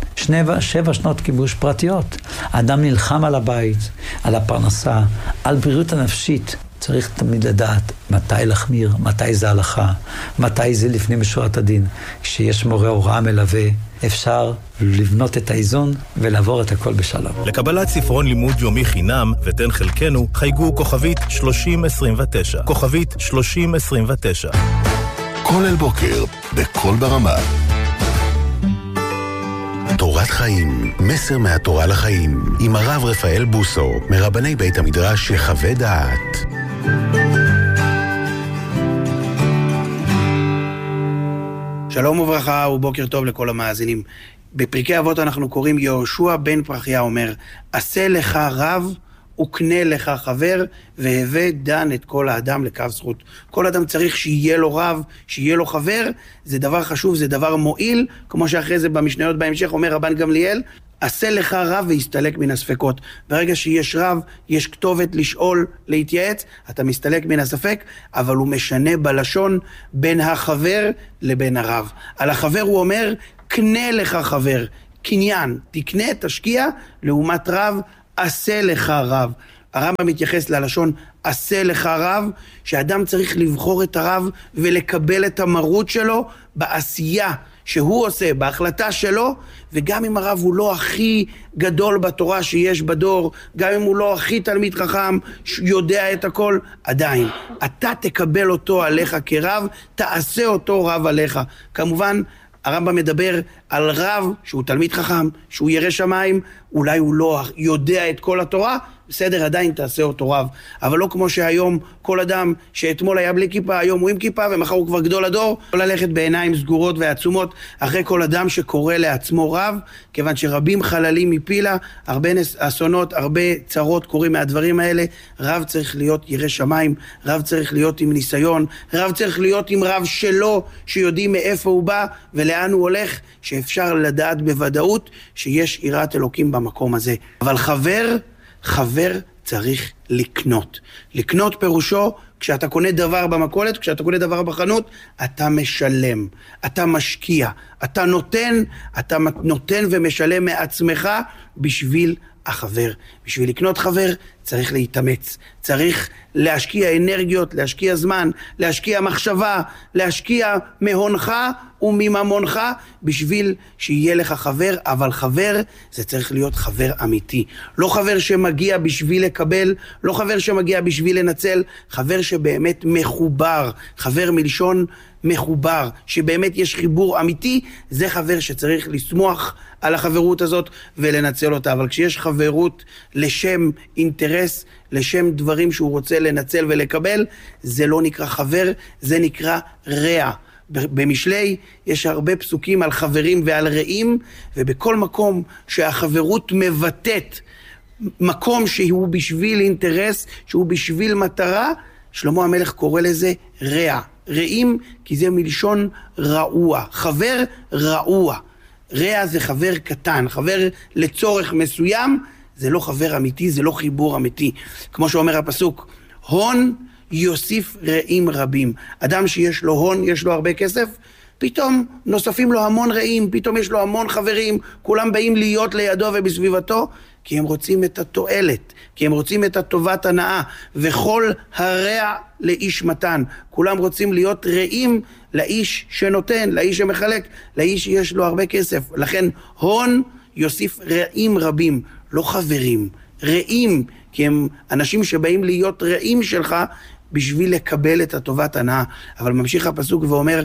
7 שנות כיבוש פרטיות. האדם נלחם על הבית, על הפרנסה, על בריאות הנפשית. צריך תמיד לדעת מתי להחמיר, מתי זה הלכה, מתי זה לפני משורת הדין. כשיש מורה הוראה מלווה, אפשר לבנות את האיזון ולעבור את הכל בשלום. לקבלת ספרון לימוד יומי חינם ותן חלקנו, חייגו כוכבית 3029. כוכבית 3029. כל אל בוקר, בכל ברמה. תורת חיים, מסר מהתורה לחיים, עם הרב רפאל בוסו, מרבני בית המדרש שחווה דעת. שלום וברכה ובוקר טוב לכל המאזינים. בפרקי אבות אנחנו קוראים יהושע בן פרחיה אומר, עשה לך רב וקנה לך חבר, והווה דן את כל האדם לקו זכות. כל אדם צריך שיהיה לו רב, שיהיה לו חבר, זה דבר חשוב, זה דבר מועיל, כמו שאחרי זה במשניות בהמשך אומר רבן גמליאל, עשה לך רב והסתלק מן הספקות. ברגע שיש רב, יש כתובת לשאול, להתייעץ, אתה מסתלק מן הספק, אבל הוא משנה בלשון בין החבר לבין הרב. על החבר הוא אומר, קנה לך חבר, קניין, תקנה, תשקיע, לעומת רב, עשה לך רב. הרמב"ם מתייחס ללשון עשה לך רב, שאדם צריך לבחור את הרב ולקבל את המרות שלו בעשייה שהוא עושה, בהחלטה שלו, וגם אם הרב הוא לא הכי גדול בתורה שיש בדור, גם אם הוא לא הכי תלמיד חכם, יודע את הכל, עדיין, אתה תקבל אותו עליך כרב, תעשה אותו רב עליך. כמובן, הרמב"ם מדבר על רב שהוא תלמיד חכם, שהוא ירא שמיים, אולי הוא לא יודע את כל התורה, בסדר, עדיין תעשה אותו רב. אבל לא כמו שהיום כל אדם שאתמול היה בלי כיפה, היום הוא עם כיפה ומחר הוא כבר גדול הדור, לא ללכת בעיניים סגורות ועצומות אחרי כל אדם שקורא לעצמו רב, כיוון שרבים חללים מפילה, הרבה אסונות, הרבה צרות קורים מהדברים האלה. רב צריך להיות ירא שמיים, רב צריך להיות עם ניסיון, רב צריך להיות עם רב שלו, שיודעים מאיפה הוא בא ולאן הוא הולך, שאפשר לדעת בוודאות שיש יראת אלוקים במקום הזה. אבל חבר צריך לקנות. לקנות פירושו, כשאתה קונה דבר במכולת, כשאתה קונה דבר בחנות, אתה משלם, אתה משקיע, אתה נותן ומשלם מעצמך בשביל החבר. בשביל לקנות חבר צריך להתאמץ, צריך להשקיע אנרגיות, להשקיע זמן, להשקיע מחשבה, להשקיע מהונך ומממונך בשביל שיהיה לך חבר, אבל חבר זה צריך להיות חבר אמיתי. לא חבר שמגיע בשביל לקבל, לא חבר שמגיע בשביל לנצל, חבר שבאמת מחובר, חבר מלשון מחובר, שבאמת יש חיבור אמיתי, זה חבר שצריך לשמוח על החברות הזאת ולנצל אותה. אבל כשיש חברות לשם אינטרס, לשם דברים שהוא רוצה לנצל ולקבל, זה לא נקרא חבר, זה נקרא רע. במשלי יש הרבה פסוקים על חברים ועל רעים, ובכל מקום שהחברות מבטאת מקום שהוא בשביל אינטרס, שהוא בשביל מטרה, שלמה המלך קורא לזה רע. רעים, כי זה מלשון רעוע. חבר רעוע. רע זה חבר קטן, חבר לצורך מסוים, זה לא חבר אמיתי, זה לא חיבור אמיתי. כמו שאומר הפסוק, הון יוסיף רעים רבים. אדם שיש לו הון, יש לו הרבה כסף, פתאום נוספים לו המון רעים, פתאום יש לו המון חברים, כולם באים להיות לידו ובסביבתו, כי הם רוצים את התועלת, כי הם רוצים את הטובת הנאה, וכל הרע לאיש מתן. כולם רוצים להיות רעים לאיש שנותן, לאיש שמחלק, לאיש שיש לו הרבה כסף. לכן הון יוסיף רעים רבים, לא חברים, רעים, כי הם אנשים שבאים להיות רעים שלך, בשביל לקבל את הטובת הנאה. אבל ממשיך הפסוק ואומר,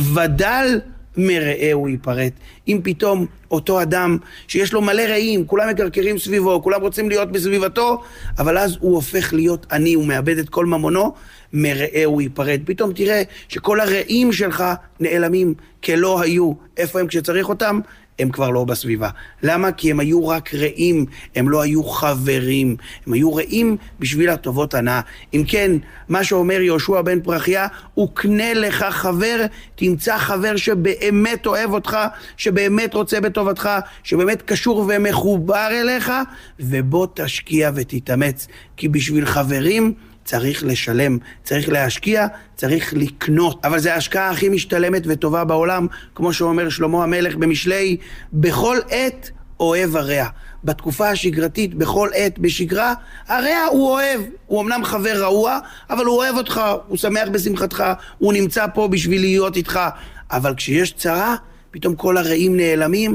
ודל מרעהו ייפרט. אם פתאום אותו אדם שיש לו מלא רעים, כולם מקרקרים סביבו, כולם רוצים להיות בסביבתו, אבל אז הוא הופך להיות עני, הוא מאבד את כל ממונו, מרעהו ייפרט. פתאום תראה שכל הרעים שלך נעלמים כלא היו. איפה הם כשצריך אותם? הם כבר לא בסביבה. למה? כי הם היו רק רעים, הם לא היו חברים. הם היו רעים בשביל הטובות הנאה. אם כן, מה שאומר יהושע בן פרחיה, הוא קנה לך חבר, תמצא חבר שבאמת אוהב אותך, שבאמת רוצה בטובתך, שבאמת קשור ומחובר אליך, ובוא תשקיע ותתאמץ. כי בשביל חברים צריך לשלם, צריך להשקיע, צריך לקנות. אבל זה ההשקעה הכי משתלמת וטובה בעולם, כמו שאומר שלמה המלך במשלי, בכל עת אוהב הרע. בתקופה השגרתית, בכל עת בשגרה, הרע הוא אוהב. הוא אמנם חבר רעוע, אבל הוא אוהב אותך, הוא שמח בשמחתך, הוא נמצא פה בשביל להיות איתך. אבל כשיש צרה, פתאום כל הרעים נעלמים,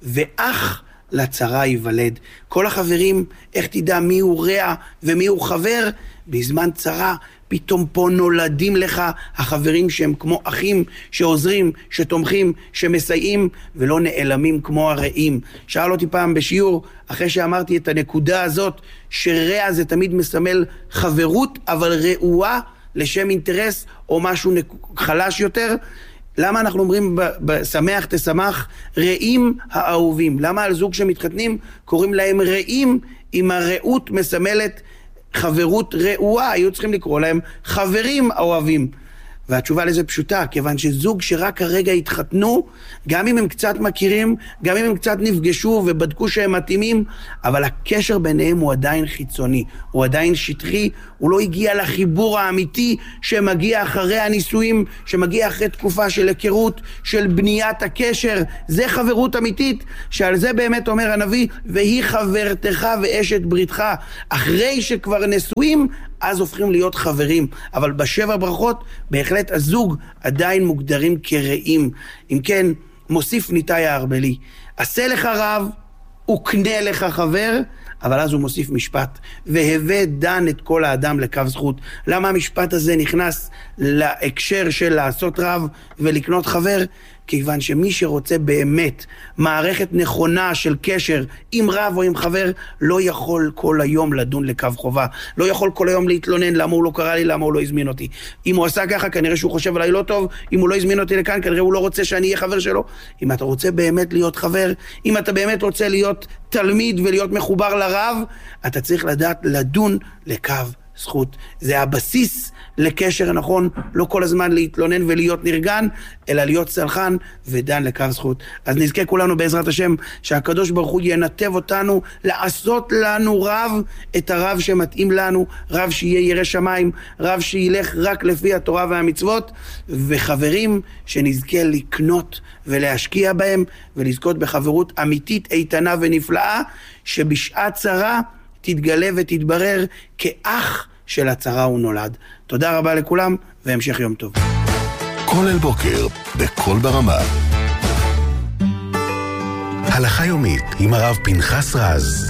ואח לצרה ייוולד. כל החברים, איך תדע מי הוא רע ומי הוא חבר? בזמן צרה, פתאום פה נולדים לך החברים שהם כמו אחים, שעוזרים, שתומכים, שמסייעים, ולא נעלמים כמו הרעים. שאל אותי פעם בשיעור, אחרי שאמרתי את הנקודה הזאת, שרע זה תמיד מסמל חברות, אבל רעועה לשם אינטרס או משהו חלש יותר. למה אנחנו אומרים בשמח תשמח רעים האהובים? למה על זוג שמתחתנים קוראים להם רעים, אם הרעות מסמלת חברות רעועה? היו צריכים לקרוא להם חברים אוהבים. והתשובה לזה פשוטה, כיוון שזוג שרק הרגע התחתנו, גם אם הם קצת מכירים, גם אם הם קצת נפגשו ובדקו שהם מתאימים, אבל הקשר ביניהם הוא עדיין חיצוני, הוא עדיין שטחי, הוא לא הגיע לחיבור האמיתי שמגיע אחרי הנישואים, שמגיע אחרי תקופה של היכרות, של בניית הקשר. זה חברות אמיתית, שעל זה באמת אומר הנביא, והיא חברתך ואשת בריתך. אחרי שכבר נשואים, אז הופכים להיות חברים. אבל בשבע ברכות, בהחלט הזוג עדיין מוגדרים כרעים. אם כן, מוסיף ניתאי הארבלי, עשה לך רב וקנה לך חבר, אבל אז הוא מוסיף משפט, והווה דן את כל האדם לקו זכות. למה המשפט הזה נכנס להקשר של לעשות רב ולקנות חבר? כיוון שמי שרוצה באמת מערכת נכונה של קשר עם רב או עם חבר, לא יכול כל היום לדון לקו חובה. לא יכול כל היום להתלונן למה הוא לא קרא לי, למה הוא לא הזמין אותי. אם הוא עשה ככה, כנראה שהוא חושב עליי לא טוב. אם הוא לא הזמין אותי לכאן, כנראה הוא לא רוצה שאני אהיה חבר שלו. אם אתה רוצה באמת להיות חבר, אם אתה באמת רוצה להיות תלמיד ולהיות מחובר לרב, אתה צריך לדעת לדון לקו זכות. זה הבסיס לקשר נכון, לא כל הזמן להתלונן ולהיות נרגן, אלא להיות סלחן ודן לקו זכות. אז נזכה כולנו בעזרת השם שהקדוש ברוך הוא ינתב אותנו לעשות לנו רב, את הרב שמתאים לנו, רב שיהיה ירא שמיים, רב שילך רק לפי התורה והמצוות, וחברים שנזכה לקנות ולהשקיע בהם ולזכות בחברות אמיתית, איתנה ונפלאה, שבשעת צרה תתגלה ותתברר כאח של הצרה הוא נולד. תודה רבה לכולם והמשך יום טוב. כל אל בוקר בכל ברמה. הלכה יומית עם הרב פנחס רז.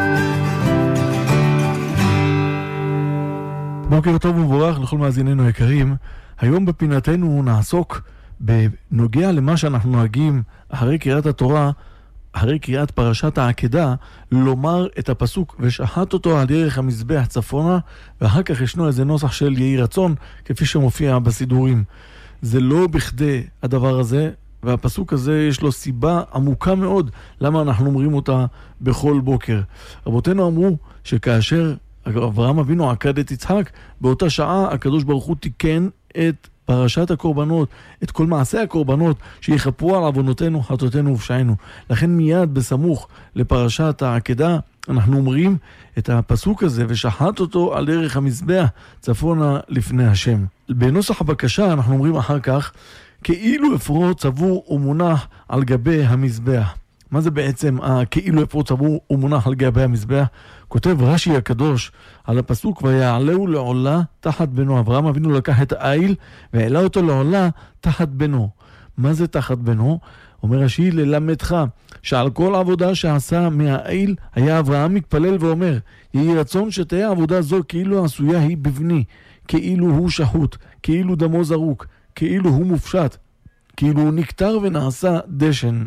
בוקר טוב ומבורך לכל מאזיננו היקרים. היום בפינתנו נעסוק בנוגע למה שאנחנו נוהגים אחרי קריאת התורה, אחרי קריאת פרשת העקדה, לומר את הפסוק ושחט אותו על דרך המזבח צפונה, ואחר כך ישנו איזה נוסח של יהי רצון כפי שמופיע בסידורים. זה לא בכדי הדבר הזה, והפסוק הזה יש לו סיבה עמוקה מאוד למה אנחנו אומרים אותה בכל בוקר. רבותינו אמרו שכאשר אברהם אבינו עקד את יצחק, באותה שעה הקדוש ברוך הוא תיקן את פרשת הקורבנות, את כל מעשי הקורבנות שיחפרו על עוונותינו, חטאותינו ופשענו. לכן מיד בסמוך לפרשת העקדה אנחנו אומרים את הפסוק הזה, ושחט אותו על דרך המזבח צפונה לפני השם. בנוסח הבקשה אנחנו אומרים אחר כך, כאילו אפרו צבור ומונח על גבי המזבח. מה זה בעצם כאילו אפרו צבור ומונח על גבי המזבח? כותב רש"י הקדוש על הפסוק, ויעלהו לעולה תחת בנו. אברהם אבינו לקח את העיל והעלה אותו לעולה תחת בנו. מה זה תחת בנו? אומר רש"י, ללמדך שעל כל עבודה שעשה מהעיל היה אברהם מתפלל ואומר, יהי רצון שתהיה עבודה זו כאילו עשויה היא בבני, כאילו הוא שחוט, כאילו דמו זרוק, כאילו הוא מופשט, כאילו הוא נקטר ונעשה דשן.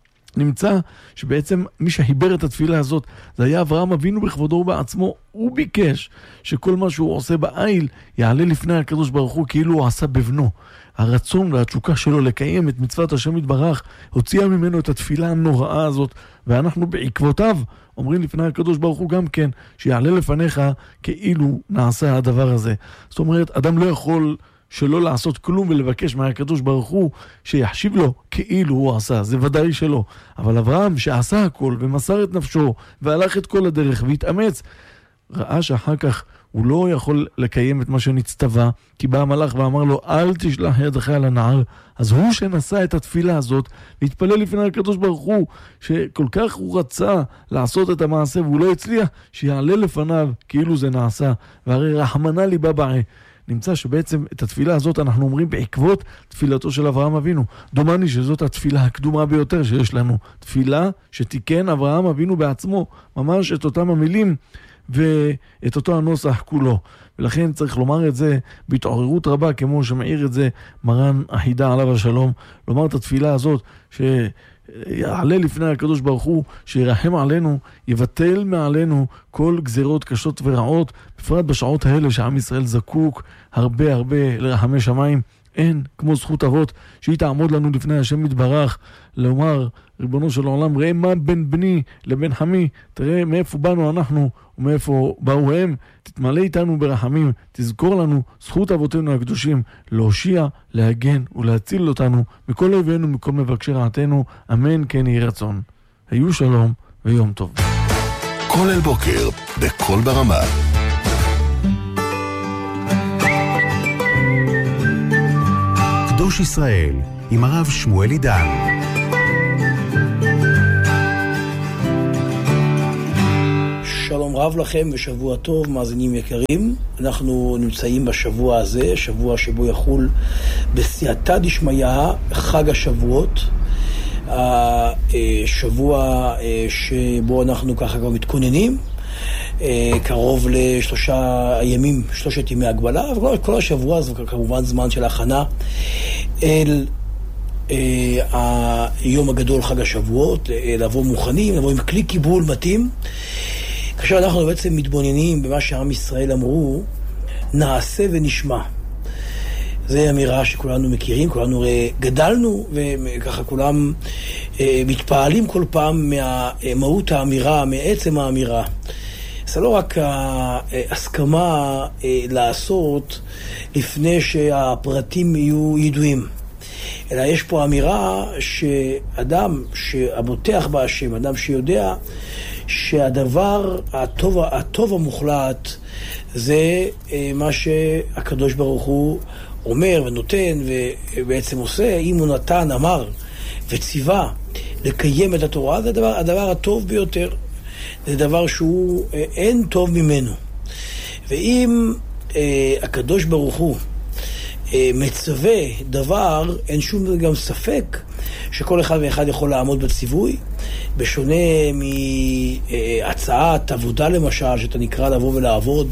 נמצא שבעצם מי שהיבר את התפילה הזאת זה היה אברהם אבינו בכבודו ובעצמו. הוא ביקש שכל מה שהוא עושה בעיל יעלה לפני הקדוש ברוך הוא כאילו הוא עשה בבנו. הרצון והתשוקה שלו לקיים את מצוות השם יתברך הוציאה ממנו את התפילה הנוראה הזאת, ואנחנו בעקבותיו אומרים לפני הקדוש ברוך הוא גם כן שיעלה לפניך כאילו נעשה הדבר הזה. זאת אומרת, אדם לא יכול שלא לעשות כלום ולבקש מהקדוש ברוך הוא שיחשיב לו כאילו הוא עשה, זה ודאי שלא. אבל אברהם שעשה הכל ומסר את נפשו והלך את כל הדרך והתאמץ, ראה שאחר כך הוא לא יכול לקיים את מה שנצטווה, כי בא המלאך ואמר לו אל תשלח ידך על הנער. אז הוא שנשא את התפילה הזאת והתפלל לפני הקדוש ברוך הוא שכל כך הוא רצה לעשות את המעשה והוא לא הצליח, שיעלה לפניו כאילו זה נעשה, והרי רחמנא ליבא בעי. נמצא שבעצם את התפילה הזאת אנחנו אומרים בעקבות תפילתו של אברהם אבינו. דומני שזאת התפילה הקדומה ביותר שיש לנו. תפילה שתיקן אברהם אבינו בעצמו, ממש את אותם המילים ואת אותו הנוסח כולו. ולכן צריך לומר את זה בהתעוררות רבה, כמו שמעיר את זה מרן החידה עליו השלום, לומר את התפילה הזאת שיעלה לפני הקדוש ברוך הוא, שירחם עלינו, יבטל מעלינו כל גזירות קשות ורעות, בפרט בשעות האלה שעם ישראל זקוק הרבה הרבה לרחמי שמיים. אין כמו זכות אבות שהיא תעמוד לנו לפני השם יתברך, לומר ריבונו של העולם, ראה מה בין בני לבין חמי, תראה מאיפה באנו אנחנו ומאיפה באו הם, תתמלא איתנו ברחמים, תזכור לנו זכות אבותינו הקדושים להושיע, להגן ולהציל אותנו מכל אויבינו, מכל מבקשי רעתנו, אמן כן יהי רצון. היו שלום ויום טוב. כל אל בוקר בכל ברמה. קדוש ישראל עם הרב שמואל עידן. שלום רב לכם ושבוע טוב, מאזינים יקרים. אנחנו נמצאים בשבוע הזה, שבוע שבו יחול בסייעתא דשמיא חג השבועות, השבוע שבו אנחנו ככה גם מתכוננים, קרוב שלושת ימי הגבלה, וכל השבוע זה כמובן זמן של הכנה אל היום הגדול, חג השבועות, לבוא מוכנים, לבוא עם כלי קיבול מתאים. כאשר אנחנו בעצם מתבוננים במה שעם ישראל אמרו, נעשה ונשמע. זו אמירה שכולנו מכירים, כולנו גדלנו, וככה כולם מתפעלים כל פעם מהמהות האמירה, מעצם האמירה. זה לא רק ההסכמה לעשות לפני שהפרטים יהיו ידועים, אלא יש פה אמירה שאדם שהבוטח בהשם, אדם שיודע שהדבר הטוב המוחלט זה מה שהקדוש ברוך הוא אומר ונותן ובעצם עושה. אם הוא נתן, אמר וציווה לקיים את התורה, זה הדבר הטוב ביותר, זה דבר שהוא אין טוב ממנו. ואם הקדוש ברוך הוא מצווה דבר, אין שום גם ספק שכל אחד ואחד יכול לעמוד בציווי, בשונה מהצעת עבודה למשל, שאתה נקרא לבוא ולעבוד,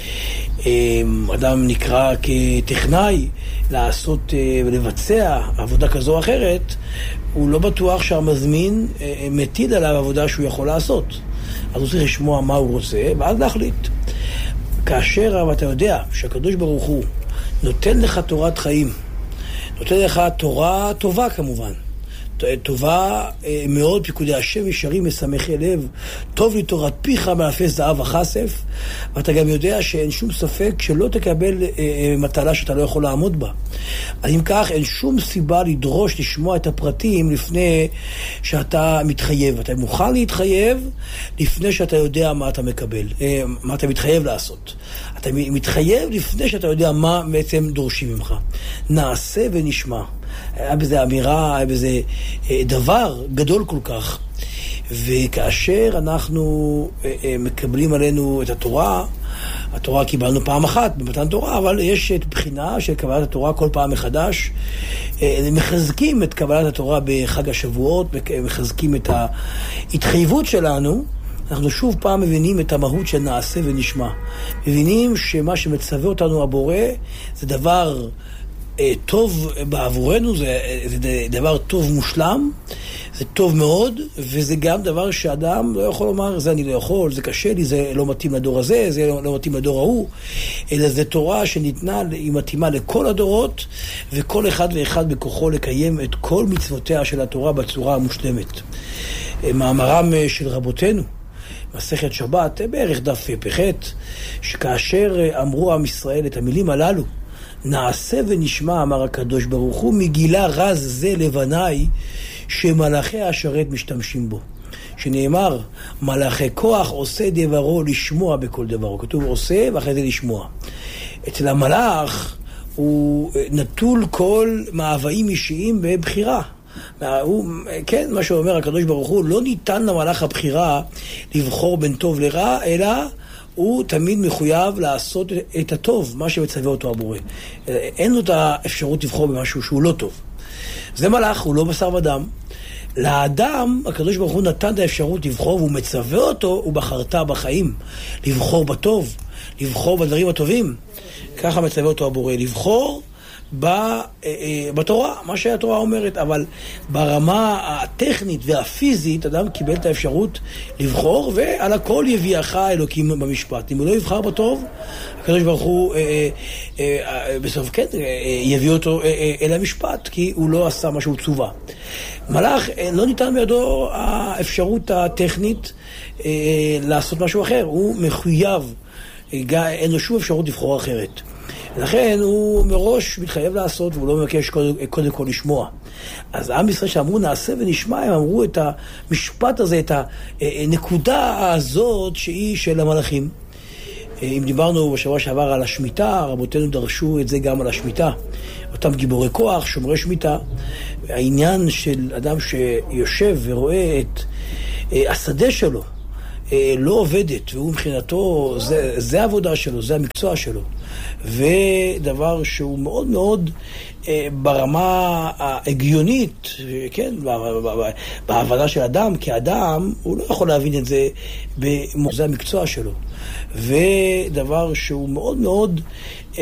ואדם נקרא כטכנאי לעשות ולבצע עבודה כזו או אחרת, הוא לא בטוח שהמזמין מטיד עליו עבודה שהוא יכול לעשות. אז הוא צריך לשמוע מה הוא רוצה, ואז להחליט. כאשר אתה יודע שהקדוש ברוך הוא נותן לך תורת חיים, נותן לך תורה טובה כמובן, טובה מאוד, פיקודי השם ישרים משמחי לב, טוב לי תורת פיך מאלפי זהב וכסף, ואתה גם יודע שאין שום ספק שלא תקבל מטלה שאתה לא יכול לעמוד בה. אז אם כך, אין שום סיבה לדרוש לשמוע את הפרטים לפני שאתה מתחייב. אתה מוכן להתחייב לפני שאתה יודע מה אתה מקבל, מה אתה מתחייב לעשות. אתה מתחייב לפני שאתה יודע מה בעצם דורשים ממך. נעשה ונשמע. היה בזה אמירה, היה בזה דבר גדול כל כך. וכאשר אנחנו מקבלים עלינו את התורה, התורה קיבלנו פעם אחת במתן תורה, אבל יש את בחינה של קבלת התורה כל פעם מחדש. מחזקים את קבלת התורה בחג השבועות, מחזקים את ההתחייבות שלנו. אנחנו שוב פעם מבינים את המהות של נעשה ונשמע. מבינים שמה שמצווה אותנו הבורא זה דבר טוב בעבורנו, זה דבר טוב מושלם, זה טוב מאוד, וזה גם דבר שאדם לא יכול לומר, זה אני לא יכול, זה קשה לי, זה לא מתאים לדור הזה, זה לא מתאים לדור ההוא, אלא זה תורה שניתנה, היא מתאימה לכל הדורות, וכל אחד ואחד בכוחו לקיים את כל מצוותיה של התורה בצורה המושלמת. מאמרם של רבותינו, מסכת שבת, בערך דף פ"ח, שכאשר אמרו עם ישראל את המילים הללו, נעשה ונשמע, אמר הקדוש ברוך הוא, מגילה רז זה לבני, שמלאכי השרת משתמשים בו. שנאמר, מלאכי כוח עושה דברו לשמוע בכל דברו. כתוב עושה ואחרי זה לשמוע. אצל המלאך הוא נטול כל מאוויים אישיים בבחירה. כן, מה שאומר הקדוש ברוך הוא, לא ניתן למלאך הבחירה לבחור בין טוב לרע, אלא הוא תמיד מחויב לעשות את הטוב, מה שמצווה אותו הבורא. אין לו את האפשרות לבחור במשהו שהוא לא טוב. זה מלאך, הוא לא בשר ודם. לאדם, הקדוש ברוך הוא נתן את האפשרות לבחור, והוא מצווה אותו, הוא בחרת בחיים. לבחור בטוב, לבחור בדברים הטובים. ככה מצווה אותו הבורא, לבחור בתורה, מה שהתורה אומרת, אבל ברמה הטכנית והפיזית, אדם קיבל את האפשרות לבחור, ועל הכל יביאך אלוקים במשפט. אם הוא לא יבחר בטוב, הקדוש ברוך הוא בסוף כן יביא אותו אל המשפט, כי הוא לא עשה משהו צובה. מלאך לא ניתן בידו האפשרות הטכנית לעשות משהו אחר, הוא מחויב, אין לו שום אפשרות לבחור אחרת. לכן הוא מראש מתחייב לעשות, והוא לא מבקש קודם כל לשמוע. אז עם ישראל שאמרו נעשה ונשמע, הם אמרו את המשפט הזה, את הנקודה הזאת שהיא של המלאכים. אם דיברנו בשבוע שעבר על השמיטה, רבותינו דרשו את זה גם על השמיטה. אותם גיבורי כוח, שומרי שמיטה. העניין של אדם שיושב ורואה את השדה שלו, לא עובדת, והוא מבחינתו, זה העבודה שלו, זה המקצוע שלו. ודבר שהוא מאוד מאוד ברמה ההגיונית, כן, בהבנה של אדם, כאדם, הוא לא יכול להבין את זה, זה המקצוע שלו. ודבר שהוא מאוד מאוד